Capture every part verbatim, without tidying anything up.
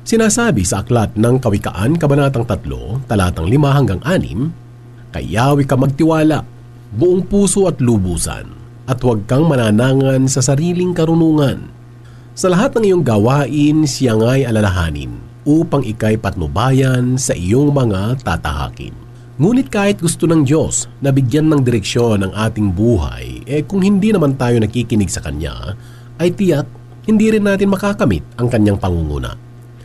Sinasabi sa aklat ng Kawikaan, Kabanatang tatlo, talatang lima hanggang anim, "Kay Yahweh ka magtiwala, buong puso at lubusan, at huwag kang mananangan sa sariling karunungan. Sa lahat ng iyong gawain, siya nga'y alalahanin, upang ika'y patnubayan sa iyong mga tatahakin." Ngunit kahit gusto ng Diyos na bigyan ng direksyon ang ating buhay, eh kung hindi naman tayo nakikinig sa Kanya, ay tiyak hindi rin natin makakamit ang Kanyang pangunguna.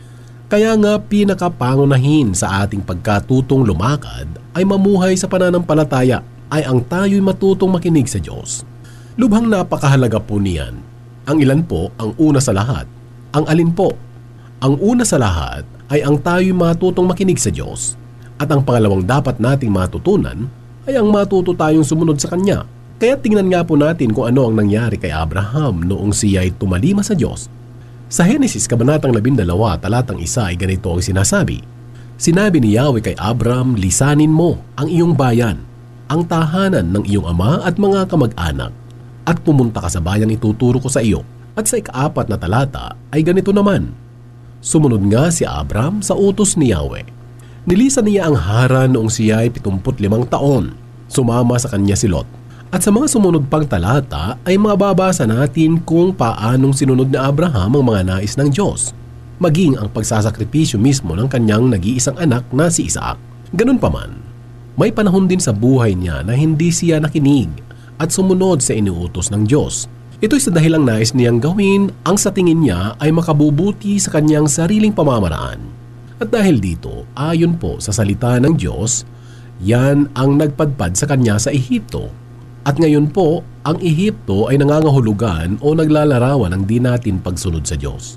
Kaya nga pinakapangunahin sa ating pagkatutong lumakad ay mamuhay sa pananampalataya ay ang tayo'y matutong makinig sa Diyos. Lubhang napakahalaga po niyan. Ang ilan po ang una sa lahat? Ang alin po? Ang una sa lahat ay ang tayo'y matutong makinig sa Diyos. At ang pangalawang dapat nating matutunan ay ang matuto tayong sumunod sa Kanya. Kaya tingnan nga po natin kung ano ang nangyari kay Abraham noong siya ay tumalima sa Diyos. Sa Henesis Kabanatang labindalawa talatang isa ay ganito ang sinasabi. Sinabi ni Yahweh kay Abram, "Lisanin mo ang iyong bayan, ang tahanan ng iyong ama at mga kamag-anak, at pumunta ka sa bayang ituturo ko sa iyo." At sa ikaapat na talata ay ganito naman. Sumunod nga si Abram sa utos ni Yahweh. Nilisan niya ang Haran noong siya ay pitungput limang taon. Sumama sa kanya si Lot. At sa mga sumunod pang talata ay mababasa natin kung paanong sinunod ni Abraham ang mga nais ng Diyos, maging ang pagsasakripisyo mismo ng kanyang nag-iisang anak na si Isaac. Ganun pa man, may panahon din sa buhay niya na hindi siya nakinig at sumunod sa iniutos ng Diyos. Ito'y sa dahilang nais niyang gawin ang sa tingin niya ay makabubuti sa kanyang sariling pamamaraan. At dahil dito, ayon po sa salita ng Diyos, yan ang nagpadpad sa kanya sa Ehipto. At ngayon po, ang Ehipto ay nangangahulugan o naglalarawan ng di natin pagsunod sa Diyos.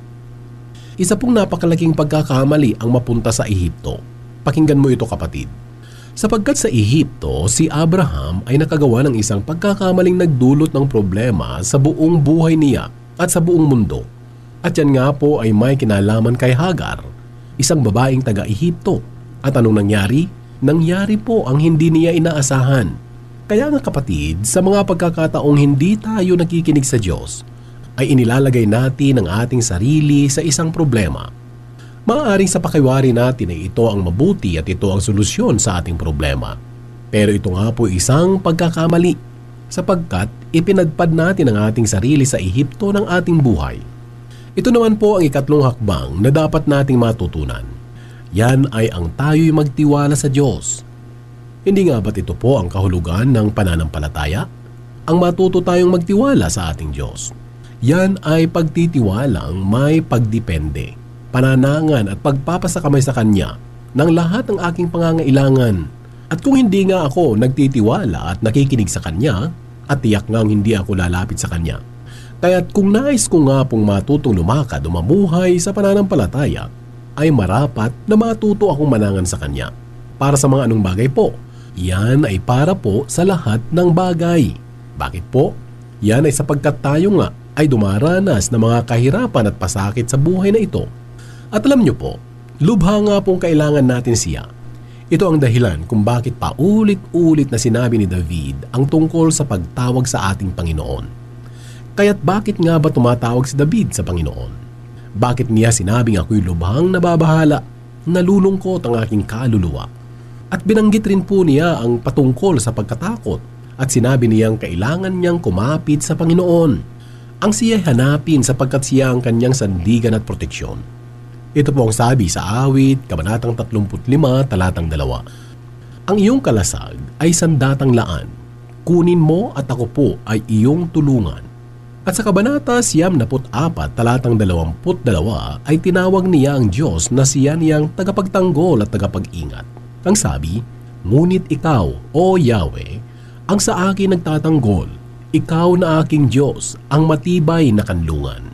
Isa pong napakalaking pagkakamali ang mapunta sa Ehipto. Pakinggan mo ito, kapatid. Sapagkat sa Ehipto, si Abraham ay nakagawa ng isang pagkakamaling nagdulot ng problema sa buong buhay niya at sa buong mundo. At yan nga po ay may kinalaman kay Hagar, isang babaeng taga-Ehipto. At anong nangyari? Nangyari po ang hindi niya inaasahan. Kaya nga kapatid, sa mga pagkakataong hindi tayo nakikinig sa Diyos, ay inilalagay natin ang ating sarili sa isang problema. Maaaring sa pakiwari natin ay ito ang mabuti at ito ang solusyon sa ating problema. Pero ito nga po isang pagkakamali, sapagkat ipinagpad natin ang ating sarili sa Ehipto ng ating buhay. Ito naman po ang ikatlong hakbang na dapat nating matutunan. Yan ay ang tayo'y magtiwala sa Diyos. Hindi nga ba't ito po ang kahulugan ng pananampalataya? Ang matuto tayong magtiwala sa ating Diyos. Yan ay pagtitiwalang may pagdepende, pananangan at pagpapasakamay sa Kanya ng lahat ng aking pangangailangan. At kung hindi nga ako nagtitiwala at nakikinig sa Kanya, at tiyak ngang hindi ako lalapit sa Kanya. Kaya't kung nais ko nga pong matutong lumakad o mamuhay sa pananampalataya, ay marapat na matuto akong manangan sa Kanya. Para sa mga anong bagay po? Yan ay para po sa lahat ng bagay. Bakit po? Yan ay sapagkat tayo nga ay dumaranas ng mga kahirapan at pasakit sa buhay na ito. At alam nyo po, lubha nga pong kailangan natin siya. Ito ang dahilan kung bakit paulit-ulit na sinabi ni David ang tungkol sa pagtawag sa ating Panginoon. Kaya't bakit nga ba tumatawag si David sa Panginoon? Bakit niya sinabing ako'y lubhang nababahala, nalulungkot ang aking kaluluwa? At binanggit rin po niya ang patungkol sa pagkatakot at sinabi niyang kailangan niyang kumapit sa Panginoon. Ang siya'y hanapin sapagkat siya ang kanyang sandigan at proteksyon. Ito po ang sabi sa Awit, Kabanatang tatlumput lima, talatang dalawa. Ang iyong kalasag ay sandatang laan. Kunin mo at ako po ay iyong tulungan. At sa Kabanata siyam na put apat, talatang dalawamput dalawa ay tinawag niya ang Diyos na siya niyang tagapagtanggol at tagapag-ingat. Ang sabi, "Ngunit ikaw, O Yahweh, ang sa akin nagtatanggol, ikaw na aking Diyos, ang matibay na kanlungan."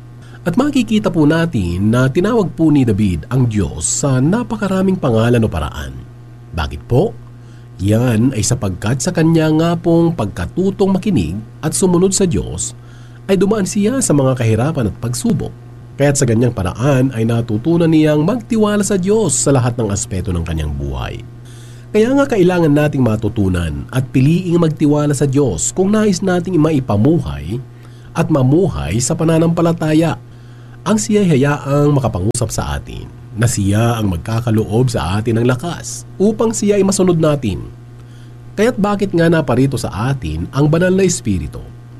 At makikita po natin na tinawag po ni David ang Diyos sa napakaraming pangalan o paraan. Bakit po? Yan ay sapagkat sa kanya nga pong pagkatutong makinig at sumunod sa Diyos, ay dumaan siya sa mga kahirapan at pagsubok. Kaya't sa ganyang paraan ay natutunan niyang magtiwala sa Diyos sa lahat ng aspeto ng kanyang buhay. Kaya nga kailangan nating matutunan at piliing magtiwala sa Diyos kung nais nating maipamuhay at mamuhay sa pananampalataya. ang siya'y hayaang makapangusap sa atin, na siya ang magkakaloob sa atin ng lakas upang siya ay masunod natin. Kaya't bakit nga naparito sa atin ang banal na Espiritu?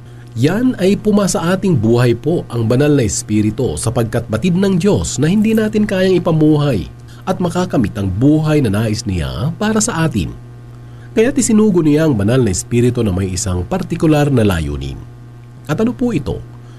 Yan ay pumasa ating buhay po ang banal na Espiritu sapagkat batid ng Diyos na hindi natin kayang ipamuhay at makakamit ang buhay na nais niya para sa atin. Kaya't isinugo niya ang banal na Espiritu na may isang partikular na layunin. At ano po ito?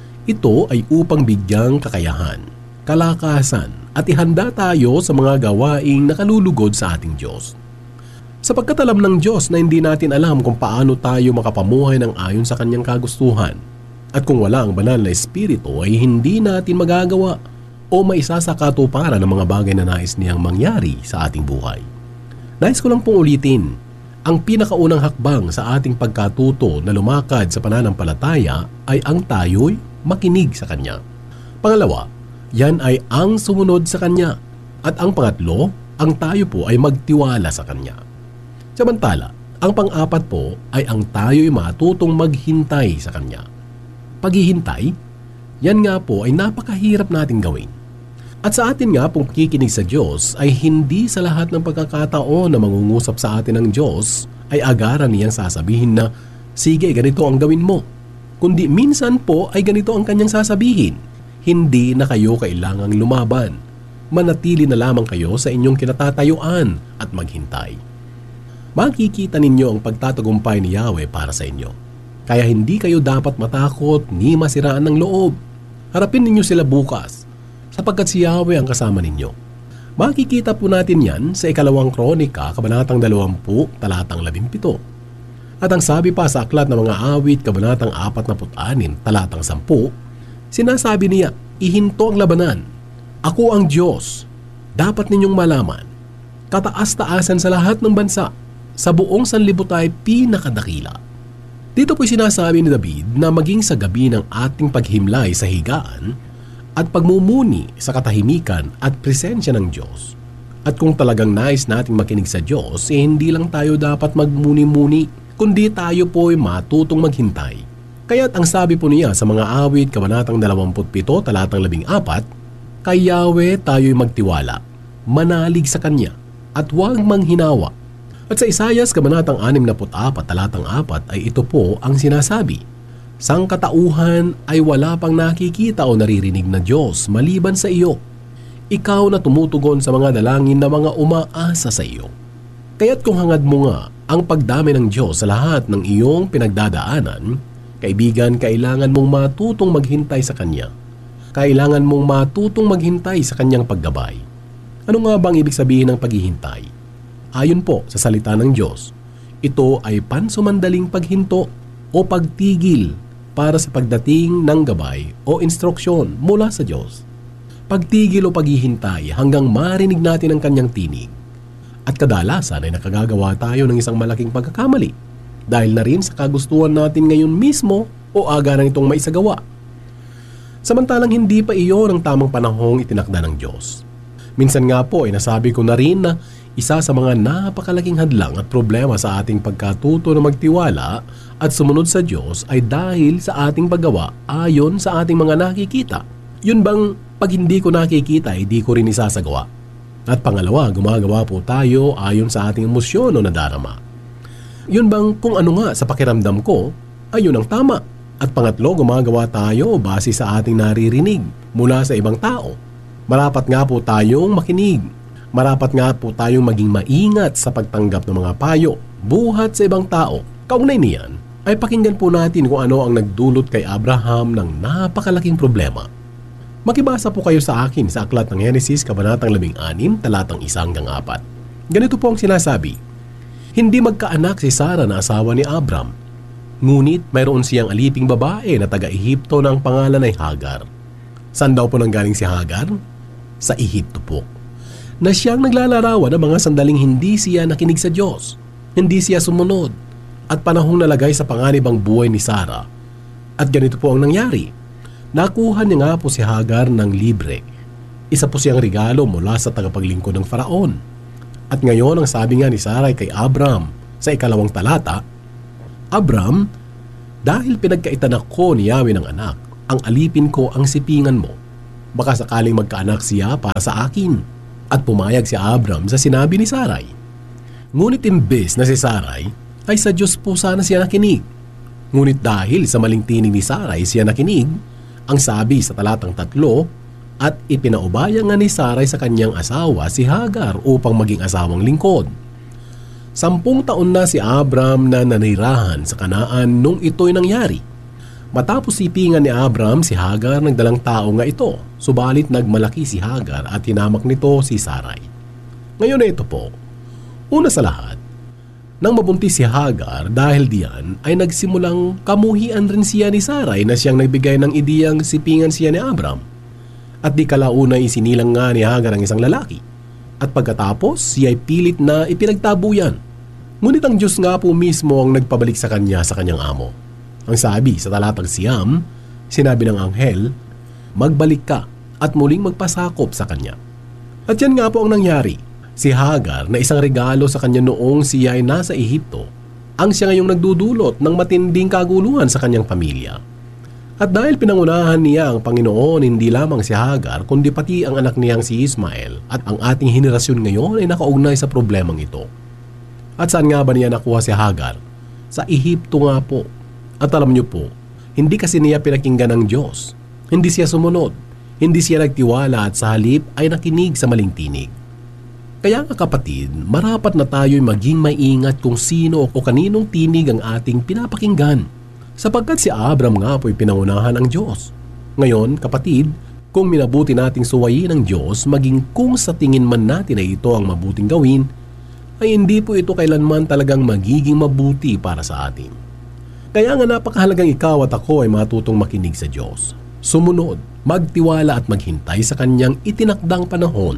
Ito ay upang bigyang kakayahan, kalakasan at ihanda tayo sa mga gawaing nakalulugod sa ating Diyos. Sapagkat alam ng Diyos na hindi natin alam kung paano tayo makapamuhay ng ayon sa Kanyang kagustuhan. At kung wala ang banal na Espiritu ay hindi natin magagawa o maisasakatuparan ng mga bagay na nais niyang mangyari sa ating buhay. Nais ko lang pong ulitin, ang pinakaunang hakbang sa ating pagkatuto na lumakad sa pananampalataya ay ang tayo'y makinig sa Kanya. Pangalawa, yan ay ang sumunod sa Kanya. At ang pangatlo, ang tayo po ay magtiwala sa Kanya. Samantala, ang pang-apat po ay ang tayo'y matutong maghintay sa Kanya. Paghihintay, yan nga po ay napakahirap nating gawin. At sa atin nga pong kikinig sa Diyos ay hindi sa lahat ng pagkakataon na mangungusap sa atin ng Diyos ay agaran niyang sasabihin na, sige, ganito ang gawin mo. Kundi minsan po ay ganito ang Kanyang sasabihin, hindi na kayo kailangang lumaban. Manatili na lamang kayo sa inyong kinatatayuan at maghintay. Makikita ninyo ang pagtatagumpay ni Yahweh para sa inyo. Kaya hindi kayo dapat matakot ni masiraan ng loob. Harapin ninyo sila bukas, sapagkat si Yahweh ang kasama ninyo. Makikita po natin yan sa ikalawang kronika, kabanatang dalawampu, talatang labimpito. At ang sabi pa sa aklat ng mga awit, kabanatang apat na put-anim, talatang sampu, sinasabi niya, ihinto ang labanan. Ako ang Diyos. Dapat ninyong malaman, kataas-taasan sa lahat ng bansa, sa buong sanlibutan ay pinakadakila. Dito po'y sinasabi ni David na maging sa gabi ng ating paghimlay sa higaan at pagmumuni sa katahimikan at presensya ng Diyos. At kung talagang nais nating makinig sa Diyos, eh hindi lang tayo dapat magmuni-muni, kundi tayo po'y matutong maghintay. Kaya't ang sabi po niya sa mga awit, kabanatang dalawamput pito, talatang labing apat, kay Yahweh tayo'y magtiwala, manalig sa Kanya, at huwag manghinawa. At sa Isayas, kabanatang anim na put apat, talatang apat ay ito po ang sinasabi, sangkatauhan ay wala pang nakikita o naririnig na Diyos maliban sa iyo. Ikaw na tumutugon sa mga dalangin na mga umaasa sa iyo. Kaya't kung hangad mo nga ang pagdami ng Diyos sa lahat ng iyong pinagdadaanan, kaibigan, kailangan mong matutong maghintay sa Kanya. Kailangan mong matutong maghintay sa Kanyang paggabay. Ano nga bang ibig sabihin ng paghihintay? Ayon po sa salita ng Diyos, ito ay pansumandaling paghinto o pagtigil para sa pagdating ng gabay o instruksyon mula sa Diyos. Pagtigil o paghihintay hanggang marinig natin ang Kanyang tinig. At kadalasan ay nakagagawa tayo ng isang malaking pagkakamali dahil na rin sa kagustuhan natin ngayon mismo o aga na itong maisagawa. Samantalang hindi pa iyon ang tamang panahong itinakda ng Diyos. Minsan nga po ay nasabi ko na rin na isa sa mga napakalaking hadlang at problema sa ating pagkatuto na magtiwala at sumunod sa Diyos ay dahil sa ating paggawa ayon sa ating mga nakikita. Yun bang pag hindi ko nakikita ay di ko rin isasagawa? At pangalawa, gumagawa po tayo ayon sa ating emosyon o nadarama. Yun bang kung ano nga sa pakiramdam ko ay yun ang tama? At pangatlo, gumagawa tayo base sa ating naririnig mula sa ibang tao. Marapat nga po tayong makinig. Marapat nga po tayong maging maingat sa pagtanggap ng mga payo, buhat sa ibang tao. Kaugnay niyan, ay pakinggan po natin kung ano ang nagdulot kay Abraham ng napakalaking problema. Makibasa po kayo sa akin sa aklat ng Henesis, kabanatang labing anim, talatang isa hanggang apat. Ganito po ang sinasabi, hindi magkaanak si Sarah na asawa ni Abram. Ngunit mayroon siyang aliping babae na taga-Ehipto na ang pangalan ay Hagar. Saan daw po nanggaling si Hagar? Sa Ehipto po. Na siyang naglalarawan ng mga sandaling hindi siya nakinig sa Diyos, hindi siya sumunod, at panahong nalagay sa panganib ang buhay ni Sarah. At ganito po ang nangyari. Nakuha niya nga po si Hagar ng libre. Isa po siyang regalo mula sa tagapaglingkod ng Faraon. At ngayon ang sabi nga ni Sarai kay Abram sa ikalawang talata, Abram, dahil pinagkaitan ako ni Yahweh ng anak, ang alipin ko ang sipingan mo. Baka sakaling magkaanak siya para sa akin. At pumayag si Abram sa sinabi ni Sarai. Ngunit imbes na si Sarai ay sa Diyos po sana siya nakinig. Ngunit dahil sa maling tinig ni Sarai siya nakinig, ang sabi sa talatang tatlo, at ipinaubaya nga ni Sarai sa kanyang asawa si Hagar upang maging asawang lingkod. Sampung taon na si Abram na nanirahan sa Kanaan nung ito'y nangyari. Matapos sipingan ni Abram si Hagar ng dalang tao nga ito, subalit nagmalaki si Hagar at hinamak nito si Sarai. Ngayon na ito po, una sa lahat, nang mabuntis si Hagar dahil diyan ay nagsimulang kamuhian rin siya ni Sarai na siyang nagbigay ng ideyang sipingan siya ni Abram. At di kalauna isinilang nga ni Hagar ang isang lalaki. At pagkatapos siya ay pilit na ipinagtabuyan. Ngunit ang Diyos nga po mismo ang nagpabalik sa kanya sa kanyang amo. Ang sabi sa talatang siyam, sinabi ng anghel, magbalik ka at muling magpasakop sa kanya. At yan nga po ang nangyari. Si Hagar na isang regalo sa kanya noong siya ay nasa Ehipto, ang siya ngayong nagdudulot ng matinding kaguluhan sa kanyang pamilya. At dahil pinangunahan niya ang Panginoon hindi lamang si Hagar kundi pati ang anak niyang si Ismael at ang ating henerasyon ngayon ay nakaugnay sa problemang ito. At saan nga ba niya nakuha si Hagar? Sa Ehipto nga po. At alam niyo po, hindi kasi niya pinakinggan ng Diyos. Hindi siya sumunod. Hindi siya nagtiwala at sa halip ay nakinig sa maling tinig. Kaya nga kapatid, marapat na tayo'y maging maingat kung sino o kaninong tinig ang ating pinapakinggan. Sapagkat si Abram nga po'y pinangunahan ng Diyos. Ngayon kapatid, kung minabuti nating suwayin ng Diyos, maging kung sa tingin man natin ay ito ang mabuting gawin, ay hindi po ito kailanman talagang magiging mabuti para sa atin. Kaya nga napakahalagang ikaw at ako ay matutong makinig sa Diyos. Sumunod, magtiwala at maghintay sa kanyang itinakdang panahon.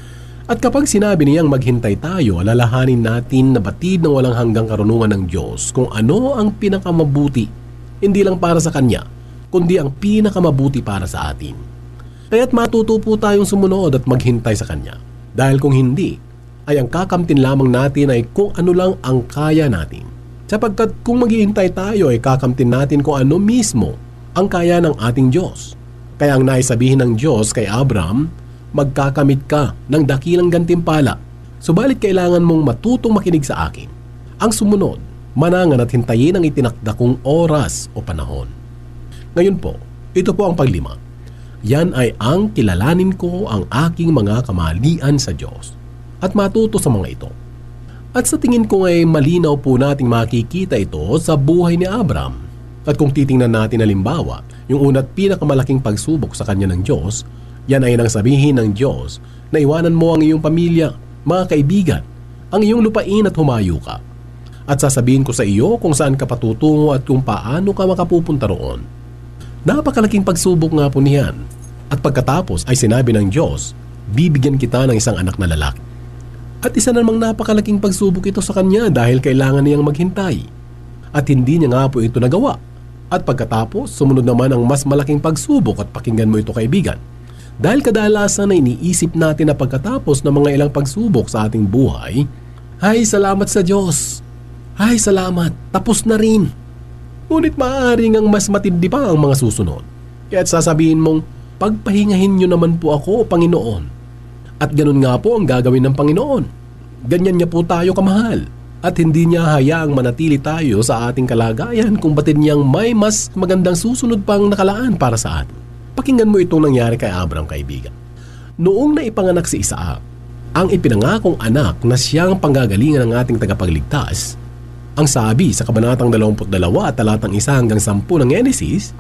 At kapag sinabi niyang maghintay tayo, alalahanin natin na batid ng walang hanggang karunungan ng Diyos kung ano ang pinakamabuti, hindi lang para sa Kanya, kundi ang pinakamabuti para sa atin. Kaya't matuto po tayong sumunod at maghintay sa Kanya. Dahil kung hindi, ay ang kakamtin lamang natin ay kung ano lang ang kaya natin. Sapagkat kung maghihintay tayo ay kakamtin natin kung ano mismo ang kaya ng ating Diyos. Kaya ang naisabihin ng Diyos kay Abram, magkakamit ka ng dakilang gantimpala, subalit kailangan mong matutong makinig sa akin. Ang sumunod, manangan at hintayin ang itinakda kong oras o panahon. Ngayon po, ito po ang paglima. Yan ay ang kilalanin ko ang aking mga kamalian sa Diyos at matuto sa mga ito. At sa tingin ko ay malinaw po nating makikita ito sa buhay ni Abram. At kung titingnan natin halimbawa, yung una't pinakamalaking pagsubok sa kanya ng Diyos, yan ay nang sabihin ng Diyos na iwanan mo ang iyong pamilya, mga kaibigan, ang iyong lupain at humayo ka. At sasabihin ko sa iyo kung saan ka patutungo at kung paano ka makapupunta roon. Napakalaking pagsubok nga po niyan. At pagkatapos ay sinabi ng Diyos, bibigyan kita ng isang anak na lalaki. At isa namang napakalaking pagsubok ito sa kanya dahil kailangan niyang maghintay. At hindi niya nga po ito nagawa. At pagkatapos, sumunod naman ang mas malaking pagsubok at pakinggan mo ito kaibigan. Dahil kadalasan na iniisip natin na pagkatapos ng mga ilang pagsubok sa ating buhay, ay salamat sa Diyos. Ay salamat, tapos na rin. Ngunit maaaring ang mas matindi pa ang mga susunod. Kaya't sasabihin mong, pagpahingahin niyo naman po ako, Panginoon. At ganun nga po ang gagawin ng Panginoon. Ganyan niya po tayo kamahal. At hindi niya hayaang manatili tayo sa ating kalagayan kung batid niyang may mas magandang susunod pang nakalaan para sa atin. Pakinggan mo itong nangyari kay Abram kaibigan. Noong naipanganak si Isaac, ang ipinangakong anak na siyang panggagalingan ng ating tagapagligtas, ang sabi sa kabanatang dalawampu't dalawa at talatang isa hanggang sampu ng Genesis,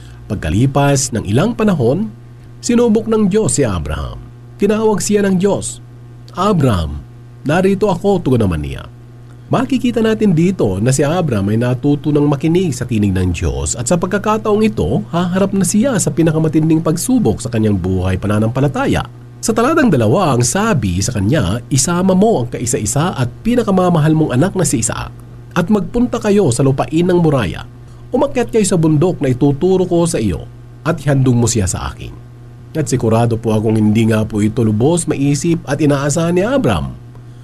pagkalipas ng ilang panahon, sinubok ng Diyos si Abraham. Tinawag siya ng Diyos, Abram, narito ako, tugon naman niya. Makikita natin dito na si Abram ay natuto ng makinig sa tinig ng Diyos at sa pagkakataong ito, haharap na siya sa pinakamatinding pagsubok sa kanyang buhay pananampalataya. Sa talatang dalawa, ang sabi sa kanya, isama mo ang kaisa-isa at pinakamamahal mong anak na si Isaac at magpunta kayo sa lupain ng Moraya. Umakyat kayo sa bundok na ituturo ko sa iyo at ihandog mo siya sa akin. At sigurado po akong hindi nga po ito lubos maisip at inaasahan ni Abram.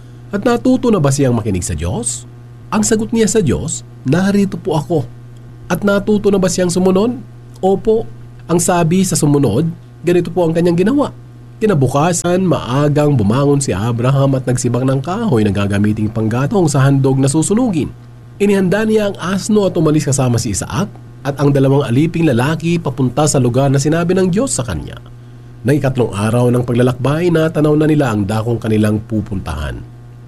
At natuto na ba siyang makinig sa Diyos? Ang sagot niya sa Diyos, narito po ako. At natuto na ba siyang sumunod? Opo. Ang sabi sa sumunod, ganito po ang kanyang ginawa. Kinabukasan, maagang bumangon si Abraham at nagsibang ng kahoy na gagamiting panggatong sa handog na susunugin. Inihanda niya ang asno at umalis kasama si Isaac at ang dalawang aliping lalaki papunta sa lugar na sinabi ng Diyos sa kanya. Nang ikatlong araw ng paglalakbay, natanaw na nila ang dakong kanilang pupuntahan.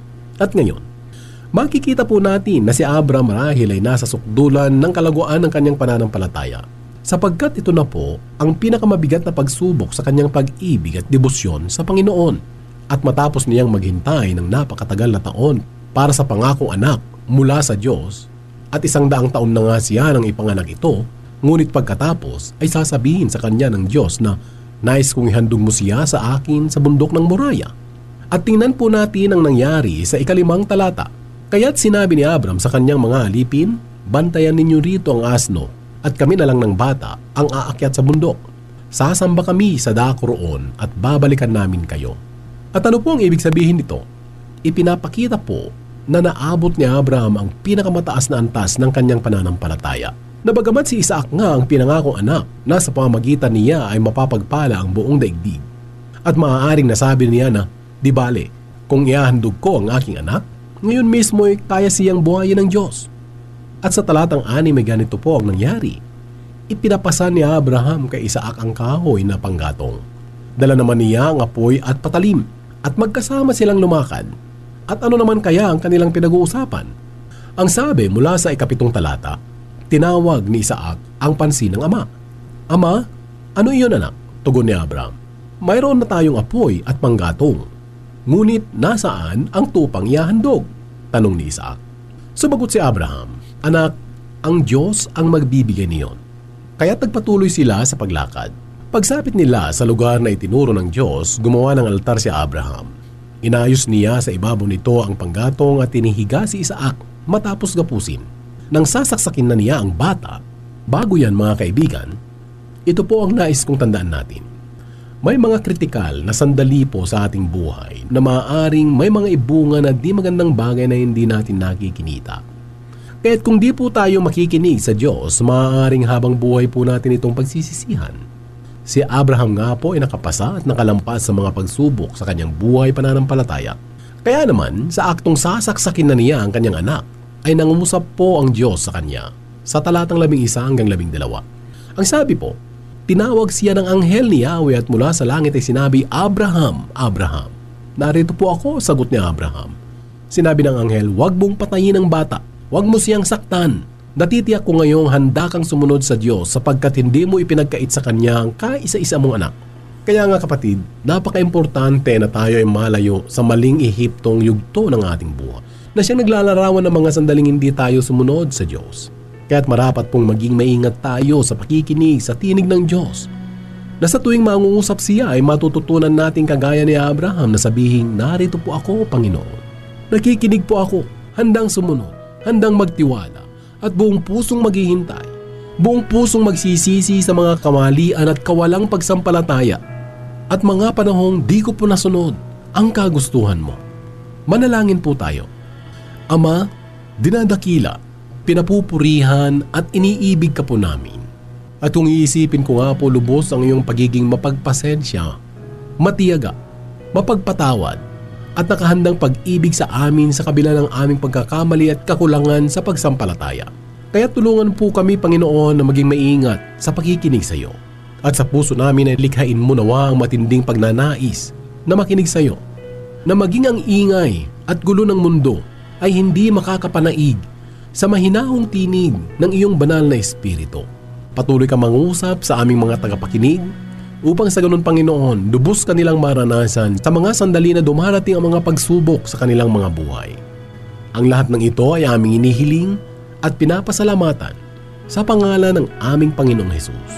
At ngayon, makikita po natin na si Abraham marahil ay nasa sukdulan ng kalaguan ng kanyang pananampalataya, sapagkat ito na po ang pinakamabigat na pagsubok sa kanyang pag-ibig at debosyon sa Panginoon. At matapos niyang maghintay ng napakatagal na taon para sa pangakong anak mula sa Diyos, at isang daang taon na nga siya nang ipanganak ito, ngunit pagkatapos ay sasabihin sa kanya ng Diyos na nais kong ihandog mo siya sa akin sa bundok ng Moriah. At tingnan po natin ang nangyari sa ikalimang talata. Kaya't sinabi ni Abraham sa kanyang mga alipin, bantayan ninyo rito ang asno, at kami na lang ng bata ang aakyat sa bundok. Sasamba kami sa dako roon at babalikan namin kayo. At ano po ang ibig sabihin nito? Ipinapakita po na naabot ni Abraham ang pinakamataas na antas ng kanyang pananampalataya. Na bagamat si Isaac nga ang pinangakong anak, nasa pamamagitan niya ay mapapagpala ang buong daigdig. At maaaring nasabi niya na, di bale, kung iahandog ko ang aking anak, ngayon mismo ay kaya siyang buhayin ng Diyos. At sa talatang ani may ganito po ang nangyari. Ipinapasan ni Abraham kay Isaac ang kahoy na panggatong. Dala naman niya ang apoy at patalim, at magkasama silang lumakad. At ano naman kaya ang kanilang pinag-uusapan? Ang sabi mula sa ikapitong talata, tinawag ni Isaac ang pansin ng ama. Ama, ano iyon anak? Tugon ni Abraham. Mayroon na tayong apoy at panggatong. Ngunit nasaan ang tupang iahandog? Tanong ni Isaac. Sumagot si Abraham, anak, ang Diyos ang magbibigay niyon. Kaya nagpatuloy sila sa paglakad. Pagsapit nila sa lugar na itinuro ng Diyos, gumawa ng altar si Abraham. Inayos niya sa ibabaw nito ang panggatong at tinihiga si Isaac matapos gapusin. Nang sasaksakin na niya ang bata, bago yan mga kaibigan, ito po ang nais kong tandaan natin. May mga kritikal na sandali po sa ating buhay na maaaring may mga ibunga na di magandang bagay na hindi natin nakikinita. Kaya't kung di po tayo makikinig sa Diyos, maaaring habang buhay po natin itong pagsisisihan. Si Abraham nga po ay nakapasa at nakalampas sa mga pagsubok sa kanyang buhay pananampalataya. Kaya naman, sa aktong sasaksakin na niya ang kanyang anak, ay nangungusap po ang Diyos sa kanya sa talatang labing isa hanggang labing dalawa. Ang sabi po, tinawag siya ng anghel ni Yahweh at mula sa langit ay sinabi, Abraham, Abraham. Narito po ako, sagot ni Abraham. Sinabi ng anghel, huwag mong patayin ang bata. Huwag mo siyang saktan. Natitiyak ko ngayong handa kang sumunod sa Diyos sapagkat hindi mo ipinagkait sa Kanya ang kaisa-isa mong anak. Kaya nga kapatid, napaka-importante na tayo ay malayo sa maling ihiptong yugto ng ating buhay na siyang naglalarawan ng mga sandaling hindi tayo sumunod sa Diyos. Kaya't marapat pong maging maingat tayo sa pakikinig sa tinig ng Diyos. Na sa tuwing mangungusap siya ay matututunan natin kagaya ni Abraham na sabihin, narito po ako, Panginoon. Nakikinig po ako, handang sumunod, handang magtiwala, at buong pusong maghihintay, buong pusong magsisisi sa mga kamalian at kawalang pagsampalataya, at mga panahong di ko po nasunod ang kagustuhan mo. Manalangin po tayo. Ama, dinadakila, pinapupurihan at iniibig ka po namin. At kung iisipin ko nga po lubos ang iyong pagiging mapagpasensya, matiyaga, mapagpatawad, at nakahandang pag-ibig sa amin sa kabila ng aming pagkakamali at kakulangan sa pagsampalataya. Kaya tulungan po kami, Panginoon, na maging maingat sa pakikinig sa iyo. At sa puso namin ay likhain mo nawa ang matinding pagnanais na makinig sa iyo, na maging ang ingay at gulo ng mundo ay hindi makakapanaig sa mahinahong tinig ng iyong banal na espiritu. Patuloy ka mangusap sa aming mga tagapakinig upang sa ganun, Panginoon, lubos kanilang maranasan sa mga sandali na dumarating ang mga pagsubok sa kanilang mga buhay. Ang lahat ng ito ay aming inihiling at pinapasalamatan sa pangalan ng aming Panginoong Hesus.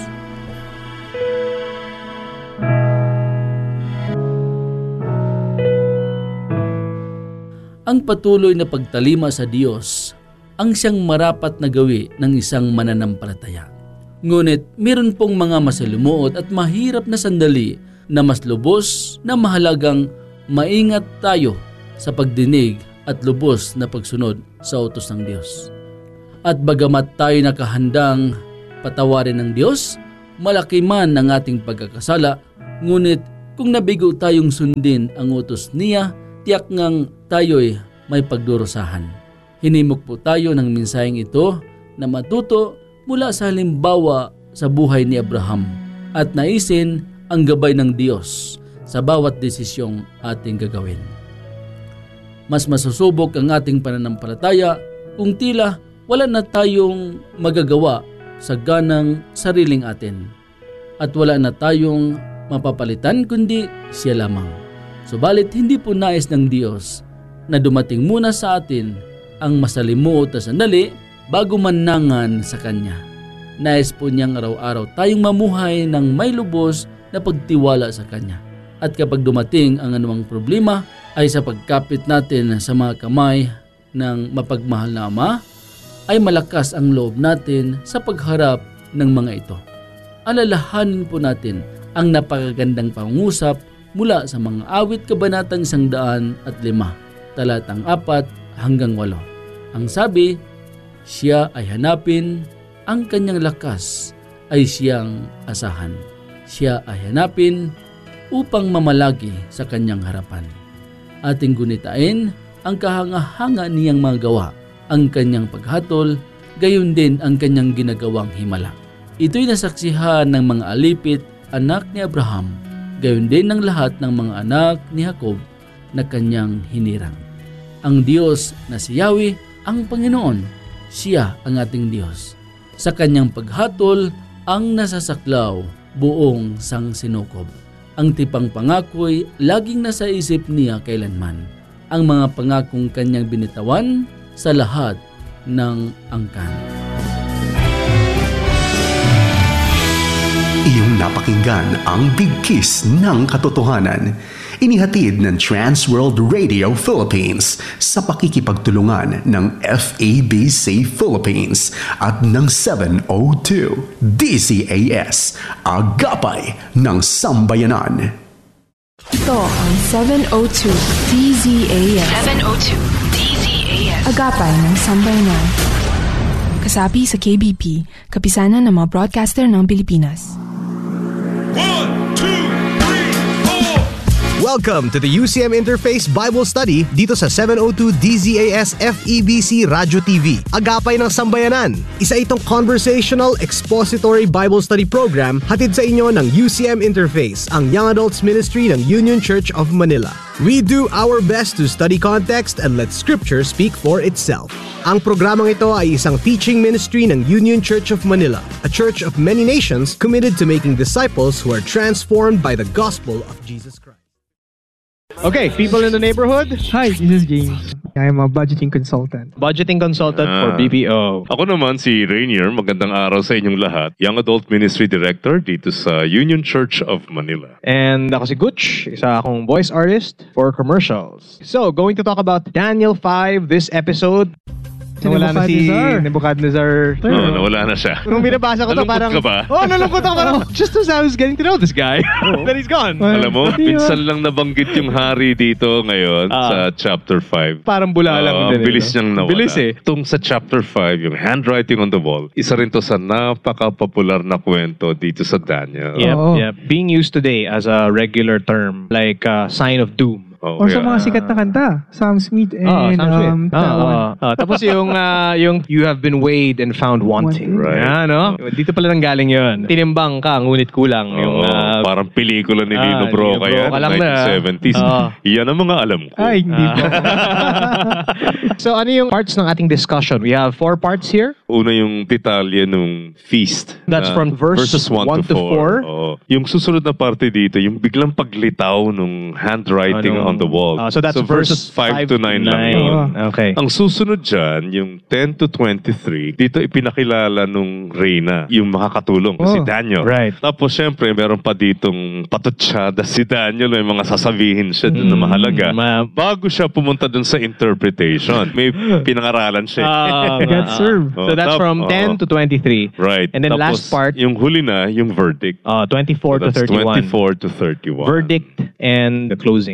Ang patuloy na pagtalima sa Diyos ang siyang marapat na gawi ng isang mananampalataya. Ngunit meron pong mga masalimuot at mahirap na sandali na mas lubos na mahalagang maingat tayo sa pagdinig at lubos na pagsunod sa utos ng Diyos. At bagamat tayo nakahandang patawarin ng Diyos, malaki man ang ating pagkakasala, Ngunit kung nabigo tayong sundin ang utos niya, tiyak ngang tayo'y may pagdurusahan. Hinimok po tayo ng mensaheng ito na matuto mula sa halimbawa sa buhay ni Abraham at naisin ang gabay ng Diyos sa bawat desisyong ating gagawin. Mas masusubok ang ating pananampalataya kung tila wala na tayong magagawa sa ganang sariling atin at wala na tayong mapapalitan kundi siya lamang. Subalit hindi po nais ng Diyos na dumating muna sa atin ang masalimuot na sandali bago manangan sa Kanya. Nais po niyang araw-araw tayong mamuhay ng may lubos na pagtiwala sa Kanya. At kapag dumating ang anumang problema ay sa pagkapit natin sa mga kamay ng mapagmahal na Ama, ay malakas ang loob natin sa pagharap ng mga ito. Alalahanin po natin ang napakagandang pangungusap mula sa mga awit kabanatang isang daan at lima, talatang apat hanggang walo. Ang sabi, siya ay hanapin, ang kanyang lakas ay siyang asahan. Siya ay hanapin upang mamalagi sa kanyang harapan. Ating gunitain ang kahanga-hanga niyang mga gawa, ang kanyang paghatol, gayon din ang kanyang ginagawang himala. Ito'y nasaksihan ng mga alipit, anak ni Abraham, gayon din ng lahat ng mga anak ni Jacob na kanyang hinirang. Ang Diyos na si Yahweh, ang Panginoon, siya ang ating Diyos. Sa kanyang paghatol, ang nasasaklaw buong sangsinukob. Ang tipang pangako'y laging nasa isip niya kailanman. Ang mga pangakong kanyang binitawan sa lahat ng angkan. Iyong napakinggan ang Big Kiss ng Katotohanan. Inihatid ng Transworld Radio Philippines sa pakikipagtulungan ng F A B C Philippines at ng seven oh two D Z A S, Agapay ng Sambayanan. Ito ang seven oh two D Z A S. seven oh two D Z A S. Agapay ng Sambayanan. Kasapi sa K B P, kapisanan ng mga broadcaster ng Pilipinas. One, two, three, four. Welcome to the U C M Interface Bible Study dito sa seven oh two D Z A S F E B C Radio T V, Agapay ng Sambayanan. Isa itong conversational expository Bible study program hatid sa inyo ng U C M Interface, ang Young Adults Ministry ng Union Church of Manila. We do our best to study context and let Scripture speak for itself. Ang programang ito ay isang teaching ministry ng Union Church of Manila, a church of many nations committed to making disciples who are transformed by the gospel of Jesus Christ. Okay, people in the neighborhood. Hi, this is James. I'm a budgeting consultant. Budgeting consultant Ah. for B P O. Ako naman si Rainier. Magandang araw sa inyong lahat. Young Adult Ministry Director dito sa Union Church of Manila. And ako si Gutch, isa akong voice artist for commercials. So, going to talk about Daniel five this episode. Si Nawala na si Nebuchadnezzar. Nebuchadnezzar. Oo, nawala na siya. Nung binabasa ko to Nalungkot parang... ka ba? Oh, nalungkot ako parang... Just as I was getting to know this guy, then he's gone. Well, Alam mo, Pati, minsan lang nabanggit yung hari dito ngayon Ah. sa chapter five. Parang bula lang Oo, din. bilis ito. niyang nawala. Bilis eh. Itong sa chapter five, yung handwriting on the wall, isa rin to sa napaka-popular na kwento dito sa Daniel. Yep, Oo. yep. Being used today as a regular term, like uh, sign of doom. Oh, Or sa kaya- mga sikat na kanta, Sam Smith and Oh, Sam Smith. um, Ah, that one. ah, ah. Tapos yung, ah, yung you have been weighed and found wanting. Wanting. Right. Ah, no? Dito pala nang galing yun. Tinimbang ka, ngunit kulang. Oo, yung, ah, parang pelikula ni ah, Lino Lino Broca yan, Broca lang na. nineteen seventies. Oo. Yan ang mga alam ko. Ay, hindi Ah. po. So ano yung parts ng ating discussion? We have four parts here. Una yung detalye nung feast. That's na from verse verses one, one to to four. four. Oo. Yung susunod na parte dito, yung biglang paglitaw nung handwriting Anong- on the wall. Ah, so that's verses five to nine lang yun. Okay. Ang susunod dyan, yung ten to twenty-three, dito ipinakilala nung Reyna, yung makakatulong, Oh, si Daniel. right. Tapos syempre, meron pa ditong patutsyada si Daniel, may mga sasabihin siya dun na mahalaga. ma- Bago siya pumunta dun sa interpretation, may pinangaralan siya. Ah, God ah, serve. Oh, So that's tap- from ten oo. to twenty-three. Right. And then Tapos, last part, yung huli na, yung verdict. uh, twenty-four So to that's thirty-one. twenty-four to thirty-one. Verdict and the closing. Okay,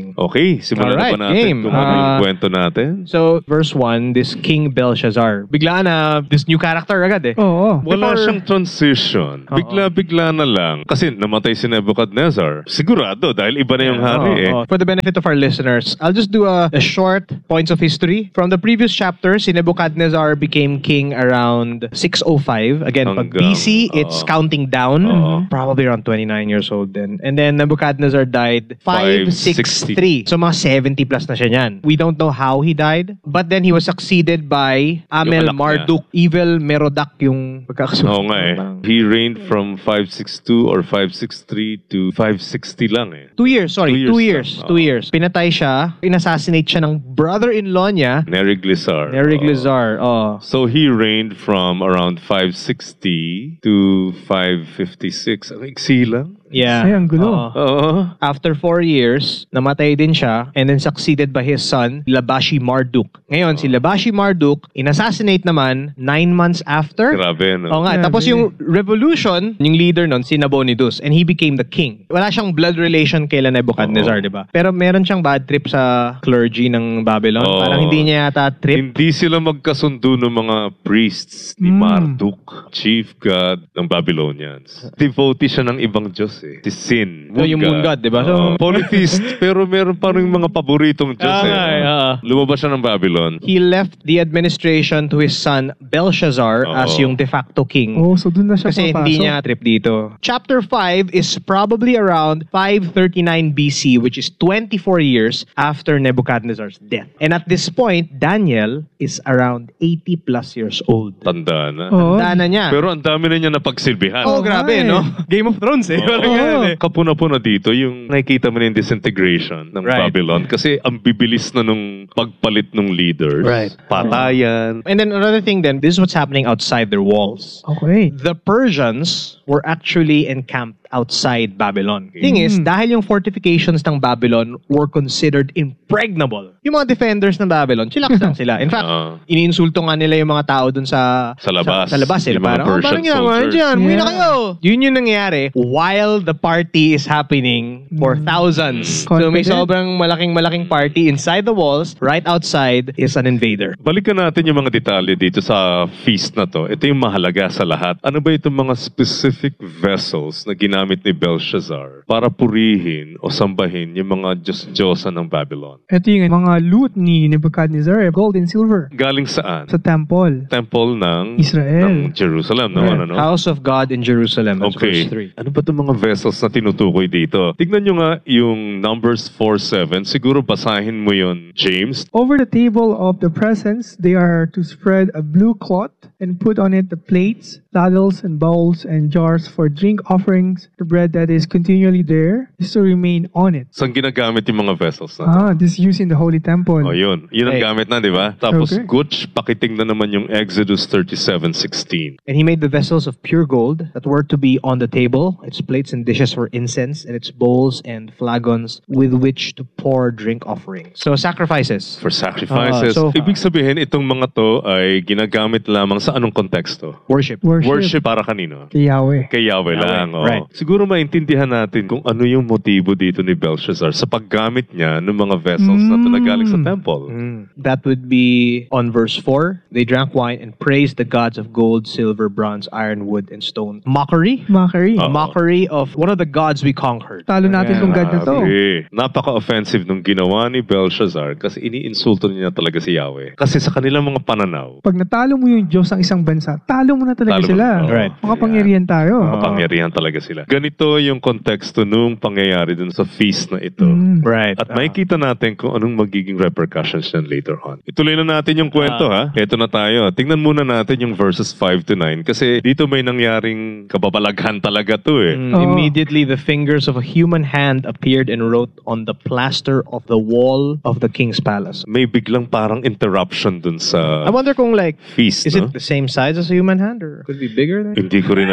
Okay, simulan na Alright, ba natin game. kung ano yung Ah, kwento natin? So, verse one, this King Belshazzar. Bigla na, this new character agad eh. Oo. Wala Before- siyang transition. Oo. Bigla-bigla na lang. Kasi namatay si Nebuchadnezzar. Sigurado, dahil iba na yung hari Oo, eh. oo. For the benefit of our listeners, I'll just do a, a short points of history. From the previous chapter, si Nebuchadnezzar became king around six oh five. Again, pag Hanggang, B C, it's oo. counting down. Oo. Probably around twenty-nine years old then. And then Nebuchadnezzar died five sixty-three. So mga seventy plus na siya niyan. We don't know how he died. But then he was succeeded by Amel Yung anak Marduk. Evil Merodach yung pagkakasunod. Oo nga eh. He reigned from five sixty-two or five sixty-three to five sixty lang eh. Two years, sorry. Two Two years years. lang. Two Oo. years. Pinatay siya. Inassassinate siya ng brother-in-law niya. Neriglissar. Neriglissar. Oh. So he reigned from around five sixty to five fifty-six. Ang iksi lang. Yeah. Ay, ang gulo. Oo. Oo. After four years, namatay din siya and then succeeded by his son, Labashi Marduk. Ngayon, si Labashi Marduk, inassassinate naman nine months after. Grabe, no? Oo nga. Grabe. Tapos yung revolution, yung leader nun, si Nabonidus, and he became the king. Wala siyang blood relation kay Nebuchadnezzar, Oo. di ba? Pero meron siyang bad trip sa clergy ng Babylon. Oo. Parang hindi niya yata trip. Hindi sila magkasundo ng mga priests ni Mm. Marduk, chief god ng Babylonians. Devotee siya ng ibang Diyos eh. Si Sin, Oh, yung moon god, di ba? So- Oo. Polytheist, pero meron pa rin mga paboritong Diyos Ah, eh. nga eh, oo. Lumabas siya ng Babylon. He left the administration to his son Belshazzar Oo. as yung de facto king. Oh, so dun na siya Kasi papasok. hindi niya trip dito. Chapter five is probably around five thirty-nine B C, which is twenty-four years after Nebuchadnezzar's death. And at this point, Daniel is around eighty plus years old. Tanda na. Oo. Tanda na niya. Pero ang dami na niya napagsilbihan. oh, grabe, eh. no? Game of Thrones, eh. Parang Oo. ganun, eh. Kapuna-puna dito yung nakikita mo na yung disintegration ng Right. Babylon kasi ang bibilis na nung pagpalit ng leaders. Right. Patayan. And then another thing then, this is what's happening outside their walls. Okay. The Persians were actually encamped outside Babylon. Thing is, dahil yung fortifications ng Babylon were considered impregnable. Yung mga defenders ng Babylon, chillax lang sila. In fact, Oo. iniinsulto nga nila yung mga tao dun sa Sa labas. Sa, sa labas eh. Yung mga Parang, oh, Persian parang ginagawa soldiers. dyan. Muwi na Yeah. kayo. Yun yung nangyayari while the party is happening for thousands. So may Confident. sobrang malaking-malaking party inside the walls. Right outside is an invader. Balikan natin yung mga detalye dito sa feast na to. Ito yung mahalaga sa lahat. Ano ba itong mga specific vessels na ginamit ni Belshazzar para purihin o sambahin yung mga Diyos-Diyosa ng Babylon? Ito yung mga loot ni Nebuchadnezzar, eh, gold and silver, Galing saan? sa temple. Temple ng Israel. ng Jerusalem, no? Right. Ano, no? House of God in Jerusalem. That's Okay. verse three. Ano ba itong mga vessels na tinutukoy dito? Tignan nyo nga yung Numbers four seven. Siguro basahin mo yun, James. Over the table of the presence, they are to spread a blue cloth and put on it the plates, ladles, and bowls, and jars for drink offerings. The bread that is continually there is to remain on it. Saan ginagamit yung mga vessels na to? Ah, this is used in the holy temple. Oh, yun. Yun ang Okay. gamit na, di ba? Tapos, Okay. Gutch, pakiting na naman yung Exodus thirty-seven sixteen. And he made the vessels of pure gold that were to be on the table. Its plates and dishes were incense, and its bowls and flagons with which to pour drink offerings. So sacrifices. For sacrifices. Ah, so- Ibig sabihin, itong mga to ay ginagamit lamang sa anong konteksto? Worship. Worship, Worship para kanino? kay Yahweh. Kay Yahweh Yahweh, lang. Oh. right. Siguro maintindihan natin kung ano yung motibo dito ni Belshazzar sa paggamit niya ng mga vessels na to na galing sa temple. Mm. That would be on verse four. They drank wine and praised the gods of gold, silver, bronze, iron, wood, and stone. Mockery? Mockery. Oo. Mockery of one of the gods we conquered. Talo natin tong God na to. Grabe. Napaka-offensive nung ginawa ni Belshazzar kasi iniinsulto niya talaga si Yahweh. Kasi sa kanilang mga pananaw, Pag natalo mo yung Diyos ng isang bansa, talo mo na talaga Talo mo sila. na. Oo. Right. Makapangyarihan tayo. mapangyarihan talaga sila. Ganito yung konteksto nung pangyayari dun sa feast na ito. Mm. Right. At makikita natin kung anong magiging repercussions yan later on. Ituloy na natin yung kwento ha. Ito na tayo. Tingnan muna natin yung verses five to nine kasi dito may nangyaring kababalaghan talaga to eh. Mm, Oo. Immediately, the fingers of a human hand appeared and wrote on the plaster of the wall of the king's palace. May biglang parang interruption dun sa I wonder kung like, feast, is no? it the same size as a human hand or could it be bigger than? Hindi ko rin alam eh. Pero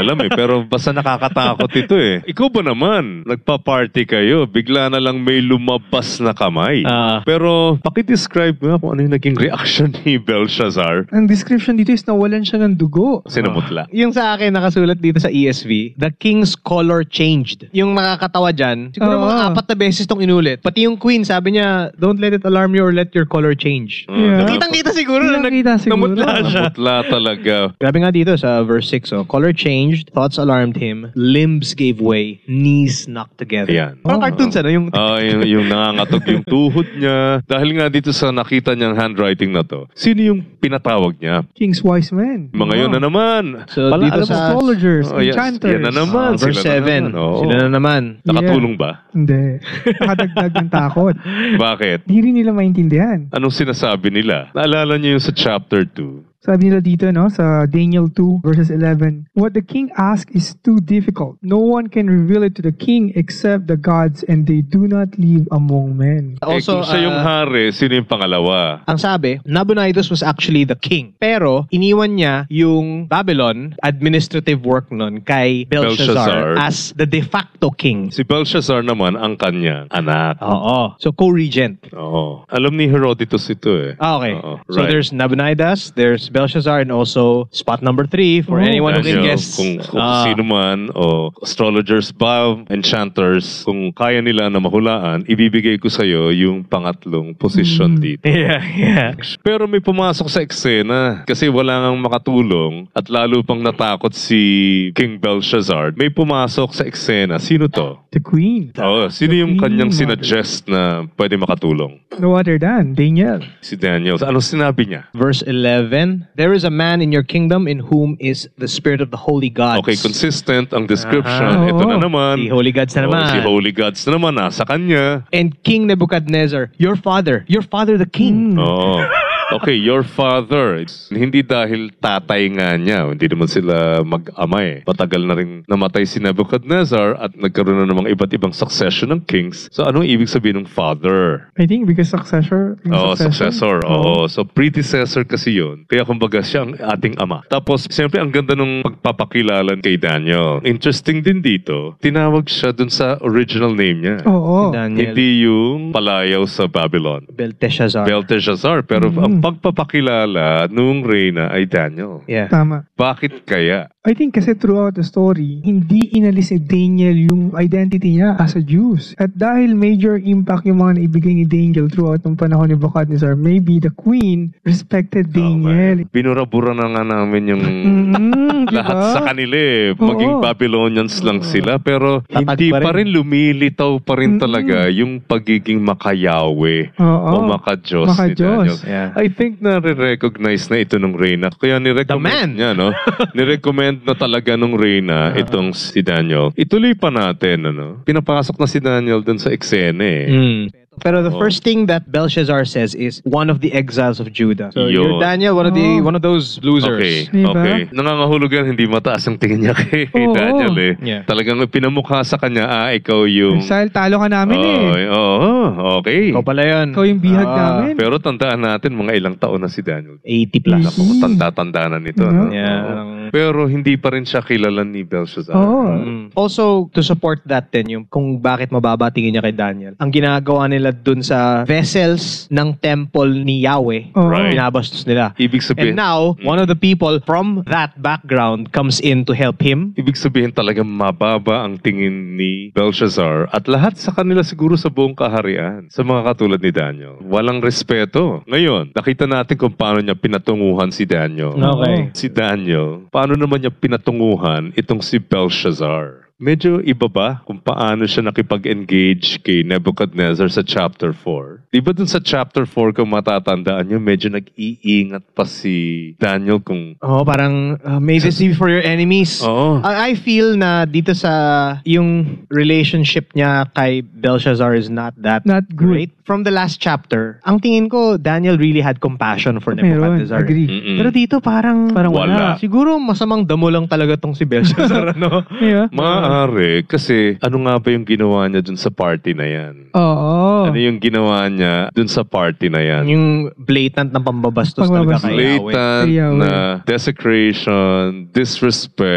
Pero basta nakakatakot ito eh. Ikaw ba naman, nagpa-party kayo, bigla na lang may lumabas na kamay. Ah. Pero pakidescribe mo kung ano yung naging reaction ni Belshazzar. Ang description dito is nawalan siya ng dugo. Sinamutla. Yung sa akin nakasulat dito sa E S V, the king's color changed. Yung nakakatawa dyan, siguro Oo. mga apat na beses tong inulit. Pati yung queen, sabi niya, don't let it alarm you or let your color change. Yeah. Kitang-kita siguro na Kitang-kita siguro. namutla siya. Namutla talaga. Grabe nga dito sa verse six, oh, color changed, thoughts alarmed him, limbs gave way, knees knocked together. Ayan. Parang cartoons, ano? Yung Ah, yung, yung nangangatog yung tuhod niya. Dahil nga dito sa nakita niyang handwriting na to, sino yung pinatawag niya? King's wise men. Mga yun na naman. So, Pala, dito alam mo, sa- Astrologers, Oh, yes. enchanters. Yan na naman. Ah, verse Sila na seven, naman. Oo. sila na naman. Nakatulong ba? Hindi. Nakadagdag ng takot. Bakit? Di rin nila maintindihan. Anong sinasabi nila? Naalala niyo yung sa chapter two? Sabi nila dito, no, sa Daniel two, verses eleven, what the king asks is too difficult. No one can reveal it to the king except the gods, and they do not live among men. eh, Also, kung siya yung ah, hari, sino yung pangalawa? ang sabi, Nabonidus was actually the king. Pero, iniwan niya yung Babylon, administrative work nun, kay Belshazzar. Belshazzar, as the de facto king. Si Belshazzar naman ang kanyang anak. Oo. So, co-regent. Oo. Alam ni Herodotus ito eh. Ah, okay. Oo. So, Right. there's Nabonidus, there's Belshazzar, and also spot number three for Oh. anyone who can Daniel, guess. kung, kung Ah, sino man o astrologers ba, enchanters, kung kaya nila na mahulaan, ibibigay ko sa'yo yung pangatlong posisyon dito. Yeah, yeah. Pero may pumasok sa eksena kasi wala ngang makatulong at lalo pang natakot si King Belshazzar. May pumasok sa eksena. Sino to? The queen. Oh, sino yung Queen kanyang Mother. sinuggest na pwede makatulong? No other than Daniel. Si Daniel. Anong sinabi niya? Verse eleven, there is a man in your kingdom in whom is the spirit of the holy gods. Okay, consistent ang description. Aha. Ito na Oo. naman. Si holy gods na Oh, naman. si Holy Gods na naman. Nasa kanya. And King Nebuchadnezzar, your father, your father the king. Oo. Okay, your father. Hindi dahil tatay nga niya. Hindi naman sila mag-ama eh. Matagal na rin namatay si Nebuchadnezzar at nagkaroon na namang iba't ibang succession ng kings. So anong ibig sabihin ng father? I think because successor. yung Oo, successor. Oh. Oo. So predecessor kasi yun. Kaya kumbaga siya ang ating ama. Tapos, siyempre, ang ganda nung pagpapakilala kay Daniel. Interesting din dito, tinawag siya dun sa original name niya. Oo. Daniel. Hindi yung palayaw sa Babylon. Belteshazzar. Belteshazzar. Pero Mhm. ang pagpapakilala nung reyna ay Daniel. yeah. Tama. Bakit kaya? I think kasi throughout the story, hindi inalis ni Daniel yung identity niya as a Jews. At dahil major impact yung mga naibigay ni Daniel throughout ng panahon ni Nebuchadnezzar, maybe the queen respected Daniel. Okay. Binurabura na nga namin yung Mm, diba? lahat sa kanila eh. Oo. Maging Babylonians lang sila. Pero Tatag hindi pa pa rin rin. lumilitaw pa rin Mm-mm. talaga yung pagiging makayawe Oo. o makajos ni Daniel. Maka-Diyos. Yeah. I think na re-recognize na ito nung reyna. Kaya The man. ni-recommend niya, no? Ni-recommend na talaga nung reyna itong si Daniel. Ituloy pa natin, ano? Pinapasok na si Daniel dun sa eksena eh. Mm. Pero the Oo. first thing that Belshazzar says is one of the exiles of Judah. So Yun. you're Daniel, one of the Oh. one of those losers. Okay, Diba? okay. Nangangahulugan, hindi mataas ang tingin niya kay Oo. Daniel eh. Yeah. Talagang pinamukha sa kanya, ah, ikaw yung... Exile, talo ka namin eh. Oo, oo, okay. Ikaw pala yun. Ikaw yung bihag Ah, namin. Pero tandaan natin, mga ilang taon na si Daniel. eighty plus. Naku, tanda-tanda na nito. no? Yeah. Oo. Pero hindi pa rin siya kilala ni Belshazzar. Oo. Mm. Also, to support that din, yung kung bakit mababa tingin niya kay Daniel, ang ginagawa nila dun sa vessels ng temple ni Yahweh, Oo. Right. binabastos nila. Ibig sabihin, And now, one of the people from that background comes in to help him. ibig sabihin talagang mababa ang tingin ni Belshazzar at lahat sa kanila siguro sa buong kaharian, sa mga katulad ni Daniel. Walang respeto. Ngayon, nakita natin kung paano niya pinatunguhan si Daniel. Okay. Si Daniel, paano naman niya pinatunguhan itong si Belshazzar? Medyo iba ba kung paano siya nakipag-engage kay Nebuchadnezzar sa chapter four? Di ba dun sa chapter four, kung matatandaan niyo, medyo nag-iingat pa si Daniel kung... Oh, parang uh, may this be for your enemies. Oo. I, I feel na dito sa yung relationship niya kay Belshazzar is not that Not good. great. From the last chapter, ang tingin ko, Daniel really had compassion for Meron, Nebuchadnezzar. agree. Mm-mm. Pero dito parang, Parang Wala. wala. siguro masamang damo lang talaga tong si Belshazzar, ano? Yeah. Maaari, kasi ano nga ba yung ginawa niya dun sa party na yan? Oo. Ano yung ginawa niya dun sa party na yan? Yung blatant na pambabastos talaga Pambabastos. kay Yahweh. Blatant Kay Yahweh. na desecration, disrespect,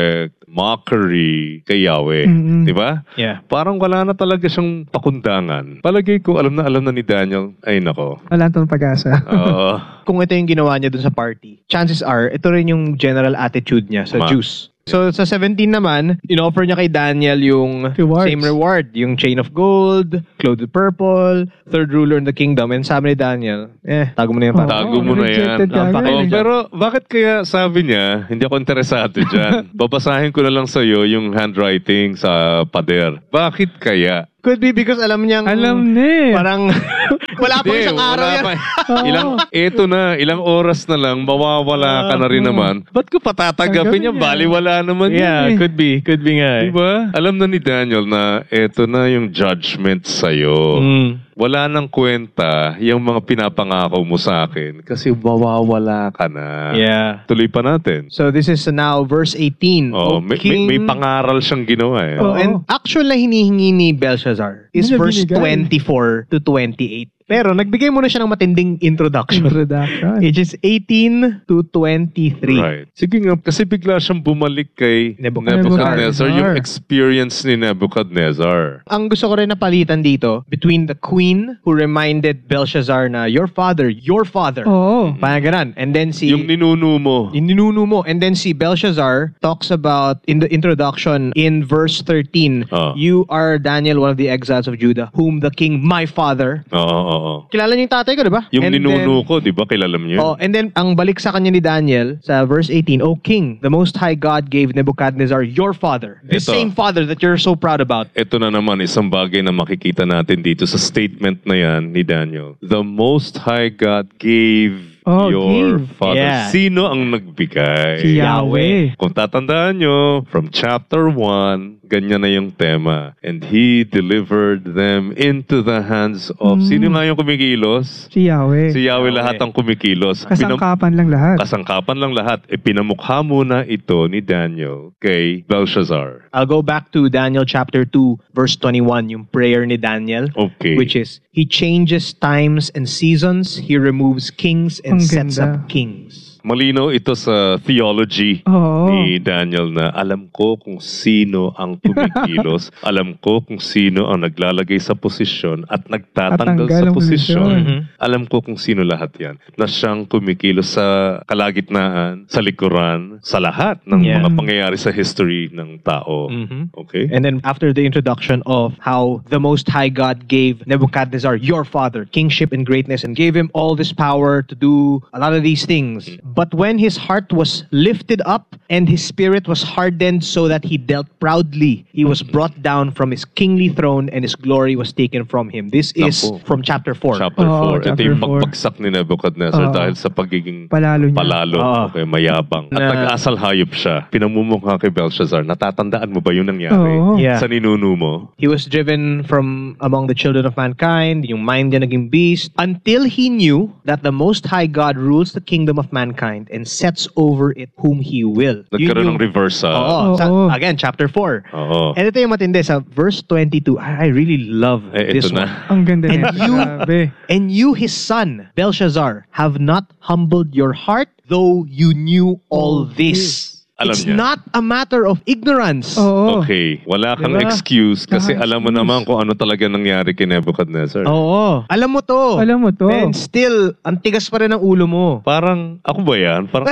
mockery kay Yahweh. Mm-mm. Di ba? Yeah. Parang wala na talaga siyang pakundangan. Palagay ko, alam na alam na ni Daniel, ay nako. Wala tong pag-asa. Oo. Kung ito yung ginawa niya dun sa party, chances are, ito rin yung general attitude niya sa Ma. Jews. So sa seventeen naman, in-offer niya kay Daniel yung Rewards. same reward. Yung chain of gold, clothed with purple, third ruler in the kingdom. And sabi ni Daniel, eh, tago mo na yan. Oo. para. Tago mo na yan. Rejected ka agad. Oh, pero bakit kaya sabi niya, hindi ako interesado dyan. Babasahin ko na lang sa'yo yung handwriting sa pader. Bakit kaya? Could be because alam niyang... Alam na eh. Parang... wala pa Hindi, isang araw wala yan. pa. ilang, eto na, ilang oras na lang, mawawala ka na rin naman. Ba't ko patatanggapin yan? Bali, wala naman Yeah, yun eh. could be. Could be nga eh. Diba? Alam na ni Daniel na eto na yung judgment sa'yo. Mm. Wala nang kwenta yung mga pinapangako mo sa akin kasi mawawala ka na. Yeah. Tuloy pa natin. So this is now verse eighteen. Oh, O may, may, King- may pangaral siyang ginawa eh. Oh, and actual na hinihingi ni Belshazzar is Hindi niya verse binigay. twenty-four to twenty-eight. Pero nagbigay muna siya ng matinding introduction. Introduction. Which is eighteen to twenty-three. Right. Sige nga, kasi bigla siyang bumalik kay Nebuchadnezzar. Nebuchadnezzar, yung experience ni Nebuchadnezzar. Ang gusto ko rin napalitan dito, between the queen who reminded Belshazzar na, your father, your father. Oo. Parang ganun. And then si... Yung ninuno mo. Yung ninuno mo. And then si Belshazzar talks about, in the introduction, in verse thirteen, Ah. you are Daniel, one of the exiles of Judah, whom the king, my father... Oo, oo. Kilala niyo yung tatay ko, di ba? Yung And ninuno then- ko, di ba? Kilala mo yun? Oh, and then ang balik sa kanya ni Daniel sa verse eighteen, O king, the Most High God gave Nebuchadnezzar your father, the Ito. same father that you're so proud about. Ito na naman, isang bagay na makikita natin dito sa statement na yan ni Daniel. The Most High God gave Oh, your gave. father. Yeah. Sino ang nagbigay? Si Yahweh. Kung tatandaan nyo, from chapter one, ganyan na yung tema. And He delivered them into the hands of... Mm. Sino nga yung kumikilos? Si Yahweh. Si Yahweh lahat ang kumikilos. Pinam- Kasangkapan lang lahat. Kasangkapan lang lahat. E pinamukha muna ito ni Daniel kay Belshazzar. I'll go back to Daniel chapter two, verse twenty-one, yung prayer ni Daniel, Okay. which is, He changes times and seasons, He removes kings and Ang sets ganda. up kings. Malinaw ito sa theology Oo. ni Daniel na alam ko kung sino ang kumikilos, alam ko kung sino ang naglalagay sa posisyon at nagtatanggal Tatanggal sa ang posisyon. posisyon. Mhm. Alam ko kung sino lahat yan. Na siyang kumikilos sa kalagitnaan, sa likuran, sa lahat ng Yeah. mga pangyayari sa history ng tao. Mhm. Okay? And then after the introduction of how the Most High God gave Nebuchadnezzar, your father, kingship and greatness, and gave him all this power to do a lot of these things. But when his heart was lifted up and his spirit was hardened so that he dealt proudly, he was brought down from his kingly throne and his glory was taken from him. This is Naku. from chapter four. Chapter Oo, four. Ito chapter yung four. pagbagsak ni Nebuchadnezzar Oo. dahil sa pagiging Palalo niya. palalo. Oo. Okay, mayabang. At Na- nag-asal hayop siya. Pinamumukha kay Belshazzar. Natatandaan mo ba yung nangyari? Oo. Yeah. Sa ninuno mo? He was driven from among the children of mankind, yung mind niya naging beast, until he knew that the Most High God rules the kingdom of mankind and sets over it whom He will. Nagkaroon ng Yun yung- reversal. Oo. Sa- Oo. again, chapter four. Oo. And ito yung matindi, sa verse twenty-two, I, I really love Eh, this ito one. na. Ang ganda And nito. you- Grabe. And you, his son, Belshazzar, have not humbled your heart, though you knew all this. Alam It's niya. not a matter of ignorance. Oo. Okay. Wala kang Diba? excuse kasi Saka alam mo excuse. naman kung ano talaga nangyari kay Nebuchadnezzar. Oo. Alam mo to. Alam mo to. And still, ang tigas pa rin ng ulo mo. Parang, ako ba yan? Parang,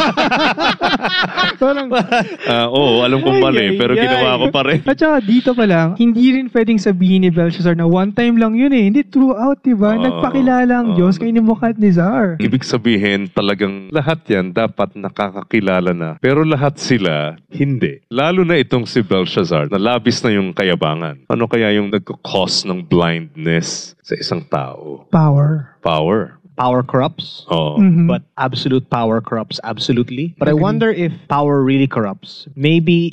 Parang, ah, oo, alam kong mali, Ay, ay, pero ay. ginawa ko pa rin. at saka dito pa lang, hindi rin pwedeng sabihin ni Belshazzar na one time lang yun eh. Hindi throughout, diba? Oo. Nagpakilala ang Oo. Diyos kay Nebuchadnezzar. Ibig sabihin, talagang lahat yan dapat nakakakilala na. Pero lahat sila, hindi. Lalo na itong si Belshazzar, na labis na yung kayabangan. Ano kaya yung nagkakos ng blindness sa isang tao? Power. Power. Power corrupts. Oo. Mhm. But absolute power corrupts absolutely. But I Agree. wonder if power really corrupts. Maybe it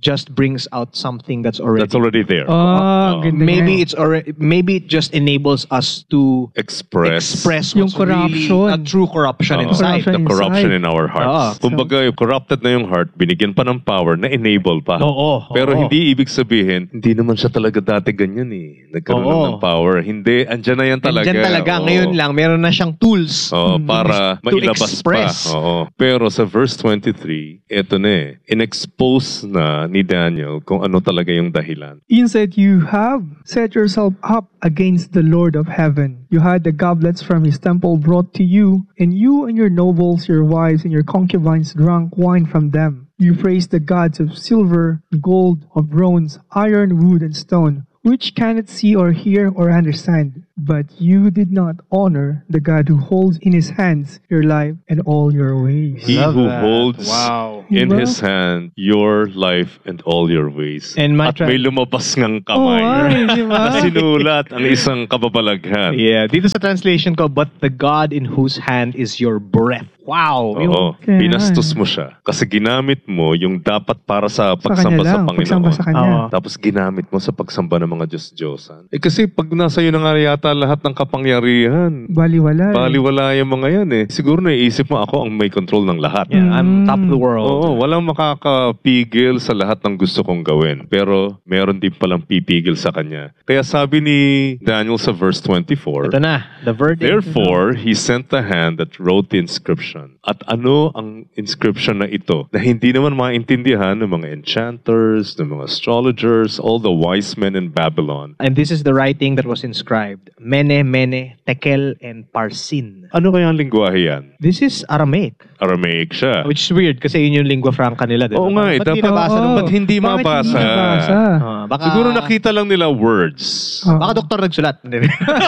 just brings out something that's already That's already there. Ah, Oo. ganda maybe yan. it's already maybe it just enables us to Express. express Yung what's really corruption. a true corruption Oo. inside. Corruption The corruption inside. in our hearts. Oo. Kumbaga, corrupted na yung heart, binigyan pa ng power na enable pa. Oo, Pero oo. hindi ibig sabihin, hindi naman siya talaga dati ganyan eh. Nagkaroon Oo. lang ng power. Hindi, andyan na yan talaga. Andyan talaga. Oo. Ngayon lang, meron na siyang tools. Oo, para to mailabas express. pa. Oo. Pero sa verse twenty-three, eto na eh. In-expose na ni Daniel kung ano talaga yung dahilan. Instead, you have set yourself up against the Lord of heaven. You had the goblets from his temple brought to you, and you and your nobles, your wives, and your concubines drank wine from them. You praised the gods of silver, gold, of bronze, iron, wood, and stone, which cannot see or hear or understand. But you did not honor the God who holds in his hands your life and all your ways. He Love who that. holds Wow. in Diba? his hand your life and all your ways. And my At may tra- lumabas ngang Oh, kamay. ay, di ba? na sinulat ang isang kababalaghan. Yeah, dito sa translation ko, but the God in whose hand is your breath. Wow. Yung- Oo, Kaya binastos nga. mo siya. Kasi ginamit mo yung dapat para sa Sa kanya pagsamba sa lang, Panginoon. pagsamba sa kanya. Oo. Tapos ginamit mo sa pagsamba ng mga Diyos-Diyosan. Eh kasi pag nasa iyo na nga yata lahat ng kapangyarihan, Baliwala. eh. baliwala yung mga yan eh. Siguro naiisip mo ako ang may control ng lahat. Yeah, I'm Mm. top of the world. Oo, walang makakapigil sa lahat ng gusto kong gawin. Pero meron din palang pipigil sa kanya. Kaya sabi ni Daniel sa verse twenty-four, Ito na, the verdict. therefore, he sent the hand that wrote the inscription. At ano ang inscription na ito na hindi naman maintindihan ng mga enchanters, ng mga astrologers, all the wise men in Babylon. And this is the writing that was inscribed. Mene, Mene, Tekel, and Parsin. Ano kaya ang lingwahe yan? This is Aramaic. Aramaic siya. Which is weird kasi yun yung lingua franca nila. Diba? Oo nga eh, Ba't di dapat- nabasa Oo. nung- Ba't hindi Bakit mabasa? hindi nabasa? Ah, baka, Siguro nakita lang nila words. Ah. Baka doktor nagsulat. Hindi.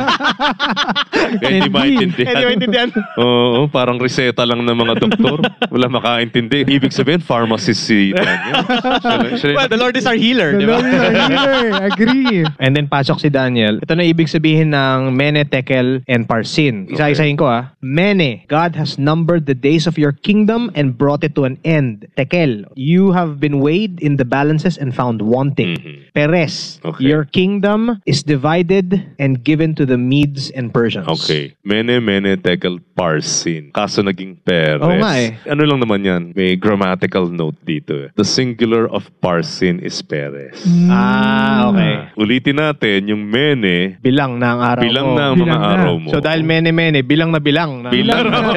Kaya hindi maintindihan. Hindi maintindihan. Oo, parang reseta lang ng mga doktor. Wala makaintindi. Ibig sabihin, pharmacist si Daniel. Siya lang- siya lang- Well, the Lord is our healer. The Di ba? Lord is our healer. Agree. And then pasok si Daniel. Ito na ibig sabihin ng Mene, Tekel, and Parsin. Isa-isahin ko ah. Mene, God has numbered the days of your kingdom and brought it to an end. Tekel, you have been weighed in the balances and found wanting. Mhm. Peres, Okay. your kingdom is divided and given to the Medes and Persians. Okay. Mene, mene, tekel, parsin. Kaso naging peres. Oo nga eh. Ano lang naman yan? May grammatical note dito eh. The singular of parsin is peres. Ah, okay. Ulitin natin, yung mene, Bilang na ang araw bilang mo. na ang mga Bilang na. araw mo. So dahil mene-mene, bilang na bilang. Na, Bilang na.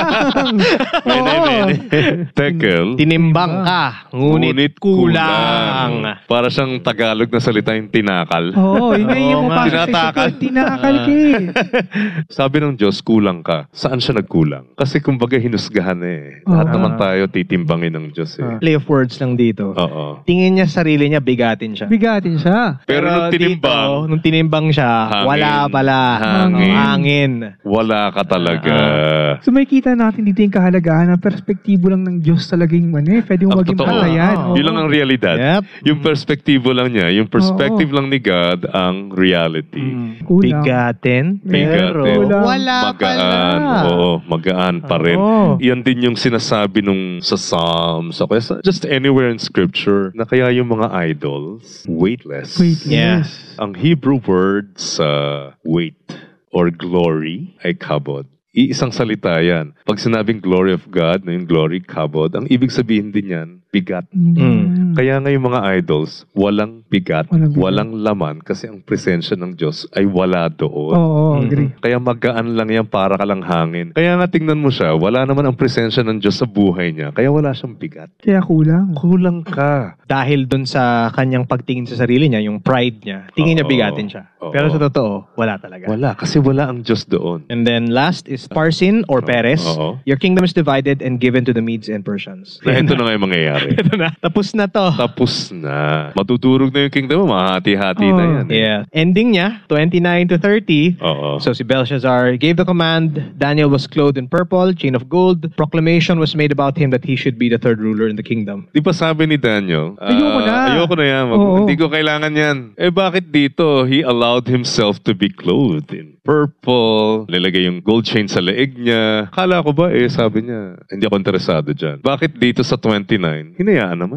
Mene, mene. Tekel, Tinimbang ka, ngunit, kulang. Para siyang Tagalog na salita yung tinakal. Oo, yun na Oo yung nga. mapasok sa Tinatakal. isip ko. Tinakal ka eh. Sabi ng Diyos, kulang ka. Saan siya nagkulang? Kasi kumbaga hinusgahan eh. Lahat Ah. naman tayo titimbangin ng Diyos eh. Play of words lang dito. Oo. Tingin niya sa sarili niya, bigatin siya. Bigatin siya. Pero nung tinimbang, dito, nung tinimbang siya, Hangin. wala pala. Hangin. Hangin. wala ka talaga. So may kita natin dito yung kahalagahan na perspektibo lang ng Diyos talaga yung ano eh. Pwede mo Ang maging totoo. patayan. Oo. Yun lang ang realidad. Yep. Yung perspektibo lang niya, yung perspective lang ni God ang reality. Mm. Kulang. Bigatin, pero Bigatin. Kulang. wala Magaan. pala. Oo, magaan pa rin. Oo. Yan din yung sinasabi nung sa Psalms, o kaya sa- just anywhere in Scripture, na kaya yung mga idols, weightless. Weightless. Yeah. Ang Hebrew word sa weight or glory ay kabod. Iisang salita yan. Pag sinabing glory of God, na yung glory, kabod, ang ibig sabihin din yan, bigat. Mm. Kaya nga yung mga idols, walang bigat, Walang bigat. walang laman, kasi ang presensya ng Diyos ay wala doon. Oo, agree. Kaya magaan lang yan, para ka lang hangin. Kaya nga tingnan mo siya, wala naman ang presensya ng Diyos sa buhay niya. Kaya wala siyang bigat. Kaya kulang. Kulang ka. Dahil dun sa kanyang pagtingin sa sarili niya, yung pride niya, tingin niya Oo. bigatin siya. Oo. Pero sa totoo, wala talaga. Wala, kasi wala ang Diyos doon. And then last is Parsin or Peres. Oo. Your kingdom is divided and given to the Medes and Persians. Na ito na nga yung mangyayari. Ito na. Tapos na to. Tapos na. Matutulog na yung kingdom mo, mahati-hati na Oh. yan. Eh. Yeah. Ending niya, twenty-nine to thirty. Oo. So si Belshazzar gave the command. Daniel was clothed in purple, chain of gold. Proclamation was made about him that he should be the third ruler in the kingdom. Di ba sabi ni Daniel? ah, Ayoko na. Ayoko na yan. Wag- Oo. Hindi ko kailangan yan. Eh bakit dito? He allowed himself to be clothed in purple. Nilagay yung gold chain sa leeg niya. Kala ko ba eh, sabi niya, hindi ako interesado dyan. Bakit dito sa twenty-nine? Hinayaan naman niya.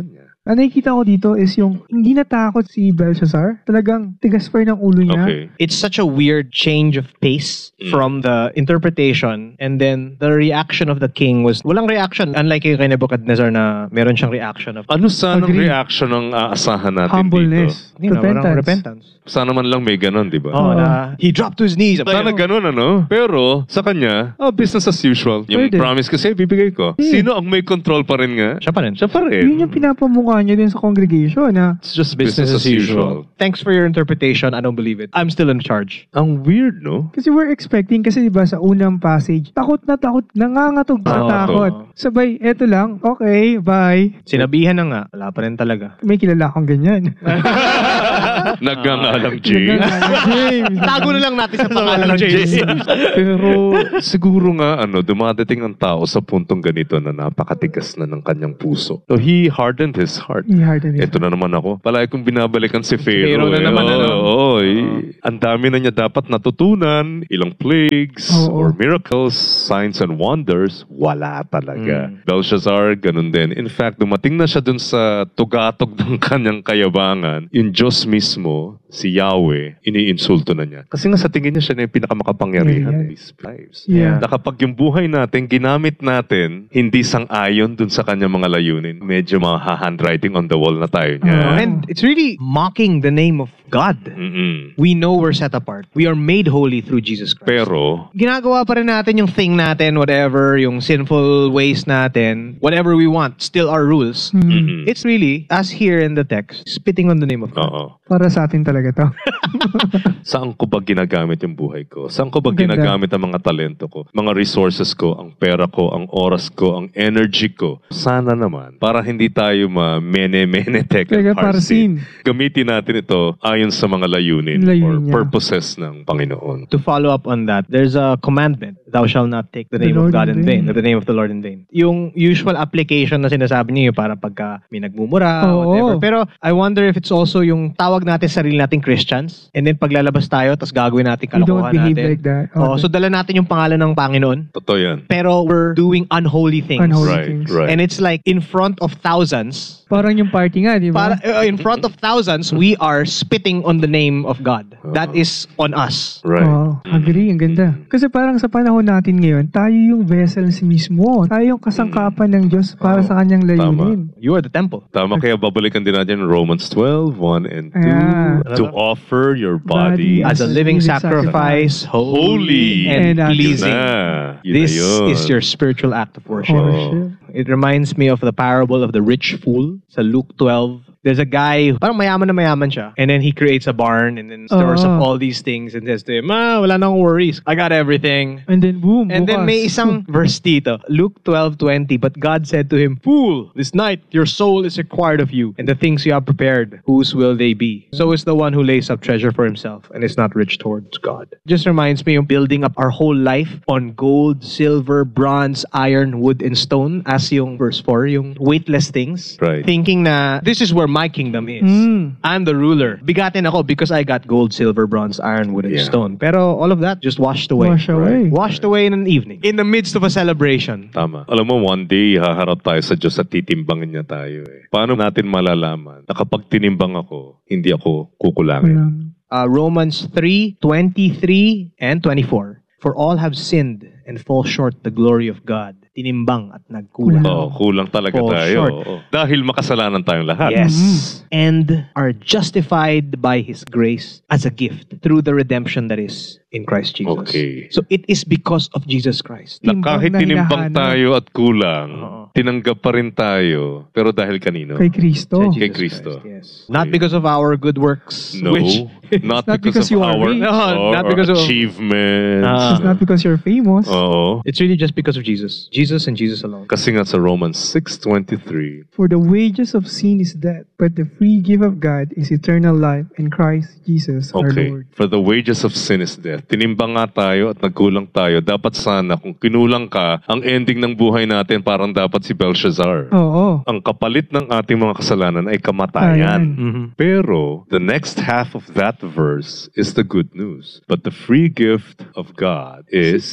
Ang nakikita ko dito is yung hindi natakot si Belshazzar. Talagang tigas pa rin ang ulo niya. Okay. It's such a weird change of pace Mm. from the interpretation, and then the reaction of the king was walang reaction, unlike kay Nebuchadnezzar na meron siyang reaction of Ano sanang Agree. reaction ang aasahan natin Humbleness. dito? you know, parang Repentance. repentance. Sana man lang may ganon, di ba? Oh, na he dropped to his knees. Sana ganon, ano? Pero, sa kanya, oh, business as usual. Yung Pwede. promise kasi, bibigay ko. Hmm. Sino ang may control pa rin nga? Siya pa rin. Siya pa rin. Yun yung pinapamukha niya din sa congregation na It's just business, as usual. Thanks for your interpretation. I don't believe it. I'm still in charge. Ang weird, no? kasi we're expecting, kasi diba sa unang passage, takot na takot, nangangatog sa Oo, takot. Sabay, eto lang, okay, bye. Sinabihan na nga, wala pa rin talaga. May kilala akong ganyan. Nagngangalang James. James. Tago na lang natin sa pangalan ng James. Pero siguro nga ano, dumadating ang tao sa puntong ganito na napakatigas na ng kanyang puso. So he hardened his heart. He hardened his Ito na naman ako. Palagi kong binabalikan si Pharaoh. Pharaoh na eh. naman, Oo, ano? oo, eh. Ang dami na niya dapat natutunan. Ilang plagues Oo. or miracles, signs and wonders. Wala talaga. Mm. Belshazzar, ganun din. In fact, dumating na siya dun sa tugatog ng kanyang kayabangan. Yung Diyos mismo, si Yahweh, iniinsulto na niya. Kasi nga sa tingin niya siya na yung pinakamakapangyarihan Yeah, in his lives. Yeah. Na kapag yung buhay natin, ginamit natin, hindi sang-ayon dun sa kanyang mga layunin. Medyo mga handwriting on the wall na tayo niya. Oo. And it's really mocking the name of God. Mm-mm. We know we're set apart. We are made holy through Jesus Christ. Pero, ginagawa pa rin natin yung thing natin, whatever, yung sinful ways natin, whatever we want, still our rules. mm-mm. It's really, as here in the text, spitting on the name of God. Oo. Para sa atin talaga to. Saan ko ba ginagamit yung buhay ko? Saan ko ba Ganda. ginagamit ang mga talento ko? Mga resources ko, ang pera ko, ang oras ko, ang energy ko. Sana naman, para hindi tayo ma-mene-mene tek Talaga, parsin. Gamitin natin ito ayon sa mga layunin, Layunin or niya. purposes ng Panginoon. To follow up on that, there's a commandment, thou shalt not take the The name Lord of God in in vain, vain. the name of the Lord in vain. Yung usual application na sinasabi niyo para pagka may nagmumura, Oo. whatever. Pero I wonder if it's also yung tawag natin sarili nating Christians, and then paglalabas tayo, tapos gagawin natin We don't kalokohan behave natin. like that. Oh, Okay. so dala natin yung pangalan ng Panginoon, Totoo yan. pero we're doing unholy things. Unholy Right, things. right. And it's like in front of thousands, Parang yung party nga, di ba? para, uh, in front of thousands, we are spitting on the name of God. That is on us. Right. Oo, agree, ang ganda. Kasi parang sa panahon natin ngayon, tayo yung vessels mismo. Tayo yung kasangkapan ng Diyos para Oo, sa kanyang layunin. You are the temple. Tama, kaya babalikan din natin Romans twelve, one and two. Ayan. To offer your body Body As a living sacrifice, holy and, And pleasing. na. Yun This na yun. is your spiritual act of worship. Worship. It reminds me of the parable of the rich fool sa Luke twelve. There's a guy, parang mayaman na mayaman siya. And then he creates a barn and then stores Oo. up all these things and says to him, ah, wala na akong worries. I got everything. And then boom, And then bukas. may isang verse dito, Luke twelve twenty. But God said to him, Fool, this night your soul is required of you, and the things you have prepared, whose will they be? So is the one who lays up treasure for himself and is not rich towards God. Just reminds me of building up our whole life on gold, silver, bronze, iron, wood, and stone, as yung verse four, yung weightless things. Right. Thinking na this is where my kingdom is. Mm. I'm the ruler. Bigatin ako because I got gold, silver, bronze, iron, wood, and Yeah. stone. Pero all of that just washed away. Wash away. Washed away in an evening. In the midst of a celebration. Tama. Alam mo, one day, haharap tayo sa Diyos at titimbangin niya tayo. Eh. Paano natin malalaman na kapag tinimbang ako, hindi ako kukulangin? Ayan. Uh, Romans three twenty-three and twenty-four. For all have sinned and fall short the glory of God. Tinimbang at nagkulang. Oo, kulang talaga Fall tayo. short. Oo. Dahil makasalanan tayong lahat. Yes. And are justified by His grace as a gift through the redemption that is in Christ Jesus. Okay. So it is because of Jesus Christ. Na Timbang kahit na tinimbang hinahanap. tayo at kulang, Oo. tinanggap pa rin tayo. Pero dahil kanino? Kay Kristo. Jesus Kay Christ, Kristo. yes. Not because of our good works. No, Which, not, not because, because of you are our rich. No, or, not or because of- achievements. Ah. It's not because you're famous. Oo. it's really just because of Jesus. Jesus and Jesus alone. Kasi nga sa Romans six twenty-three, For the wages of sin is death, but the free gift of God is eternal life in Christ Jesus our okay, Lord. for the wages of sin is death. Tinimbang nga tayo at nagkulang tayo. Dapat sana kung kinulang ka, ang ending ng buhay natin parang dapat si Belshazzar. Oo. Ang kapalit ng ating mga kasalanan ay kamatayan. Mhm. Pero, the next half of that verse is the good news. But the free gift of God is Eternal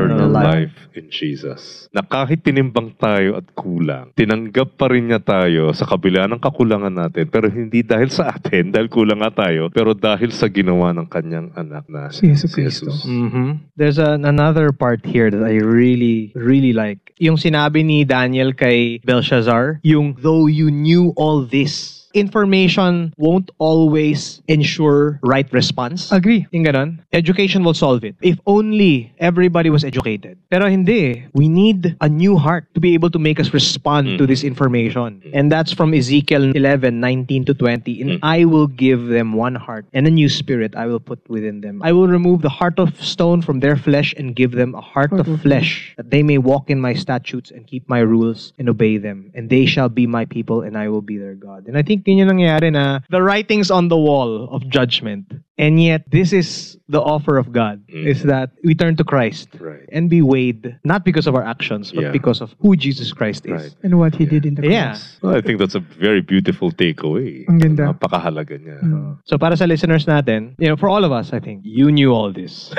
eternal life in Jesus. Na kahit tinimbang tayo at kulang, tinanggap pa rin niya tayo sa kabila ng kakulangan natin, pero hindi dahil sa atin, dahil kulang nga tayo, pero dahil sa ginawa ng kanyang anak na Si Jesus si Cristo. Jesus. Mhm. There's an, another part here that I really, really like. Yung sinabi ni Daniel kay Belshazzar, yung though you knew all this, information won't always ensure right response. Agree. Yung ganon. Education will solve it. If only everybody was educated. Pero hindi. We need a new heart to be able to make us respond Mm. to this information. And that's from Ezekiel eleven, nineteen to twenty. And Mm. I will give them one heart and a new spirit I will put within them. I will remove the heart of stone from their flesh and give them a heart of flesh, that they may walk in my statutes and keep my rules and obey them. And they shall be my people and I will be their God. And I think yun yung nangyari na the writings on the wall of judgment. And yet, this is the offer of God, Mm. is that we turn to Christ Right. and be weighed, not because of our actions, but Yeah. because of who Jesus Christ is. Right. And what He did in the Yeah. cross. Well, I think that's a very beautiful takeaway. Ang ganda. Napakahalaga niya. Mm. So para sa listeners natin, you know, for all of us, I think, you knew all this.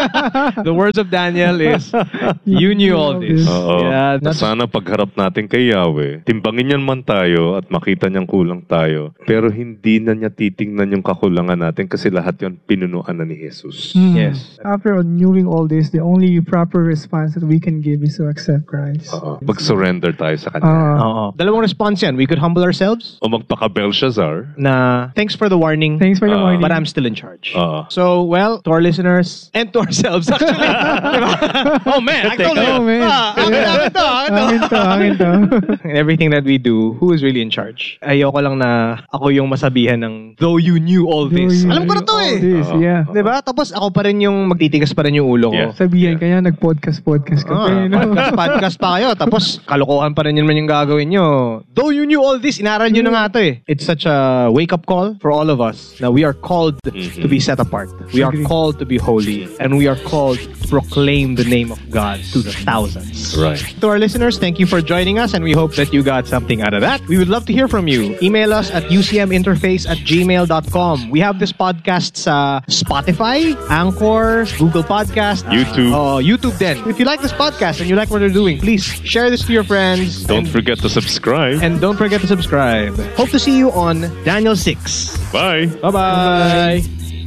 The words of Daniel is, you knew all this. Oo. Yeah, At not sana pagharap natin kay Yahweh, timbangin niyan man tayo at makita niyang kulang tayo, pero hindi na niya titingnan yung kakulangan natin kasi lahat yon pinunuan na ni Jesus. Mm. Yes. After knowing all this, the only proper response that we can give is to accept Christ. Oo. Mag-surrender tayo sa Kanya. Ah. Oo. Dalawang response yan. We could humble ourselves O magpaka-Belshazzar. na thanks for the warning, Thanks for the Ah. warning. but I'm still in charge. Oo. So, well, to our listeners and to ourselves, actually. Diba? Oh, man. I told you. Oh, man. Ah, akin, Yeah. akin to, akin to. Akin to, akin to. In everything that we do, who is really in charge? Ayoko lang na ako yung masabihan ng, though you knew all this. Though you Alam ko na to knew eh. all this, Oo. yeah. Diba? Tapos ako pa rin yung magtitigas pa rin yung ulo ko. Yeah. Sabihan kaya nag-podcast-podcast ka Ah, pa. eh, no? podcast, podcast pa kayo. Tapos kalokohan pa rin yun man yung gagawin nyo. Though you knew all this, inaral nyo na nga to eh. It's such a wake-up call for all of us na we are called to be set apart. We are Agree. called to be holy. And we are called to proclaim the name of God to the thousands. Right. To our listeners, thank you for joining us and we hope that you got something out of that. We would love to hear from you. Email us at u c m interface at gmail dot com. We have this podcast sa Spotify, Anchor, Google Podcast, YouTube. Oh, YouTube then. If you like this podcast and you like what we're doing, please share this to your friends. Don't and, forget to subscribe. and don't forget to subscribe. Hope to see you on Daniel six. Bye. Bye-bye.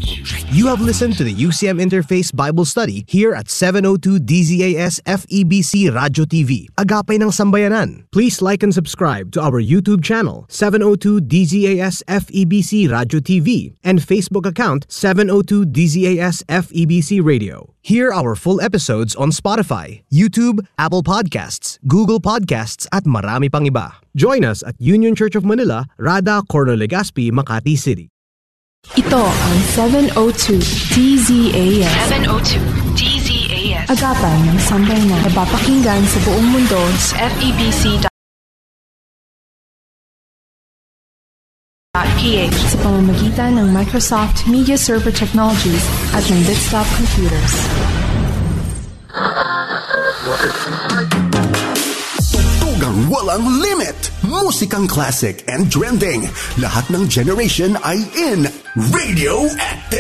You have listened to the U C M Interface Bible Study here at seven oh two D Z A S F E B C Radio T V, Agapay ng Sambayanan. Please like and subscribe to our YouTube channel, seven oh two D Z A S F E B C Radio T V, and Facebook account, seven oh two D Z A S F E B C Radio. Hear our full episodes on Spotify, YouTube, Apple Podcasts, Google Podcasts, at marami pang iba. Join us at Union Church of Manila, Rada, Corno Legazpi, Makati City. Ito ang seven oh two D Z A S. seven oh two D Z A S. Agapay ng Sambayanan. Napapakinggan sa buong mundo F E B C dot P H. sa pamamagitan ng Microsoft Media Server Technologies at ng Bitstop Computers. Tugtugang walang limit. Musikang classic and trending. Lahat ng generation ay in Radio Active.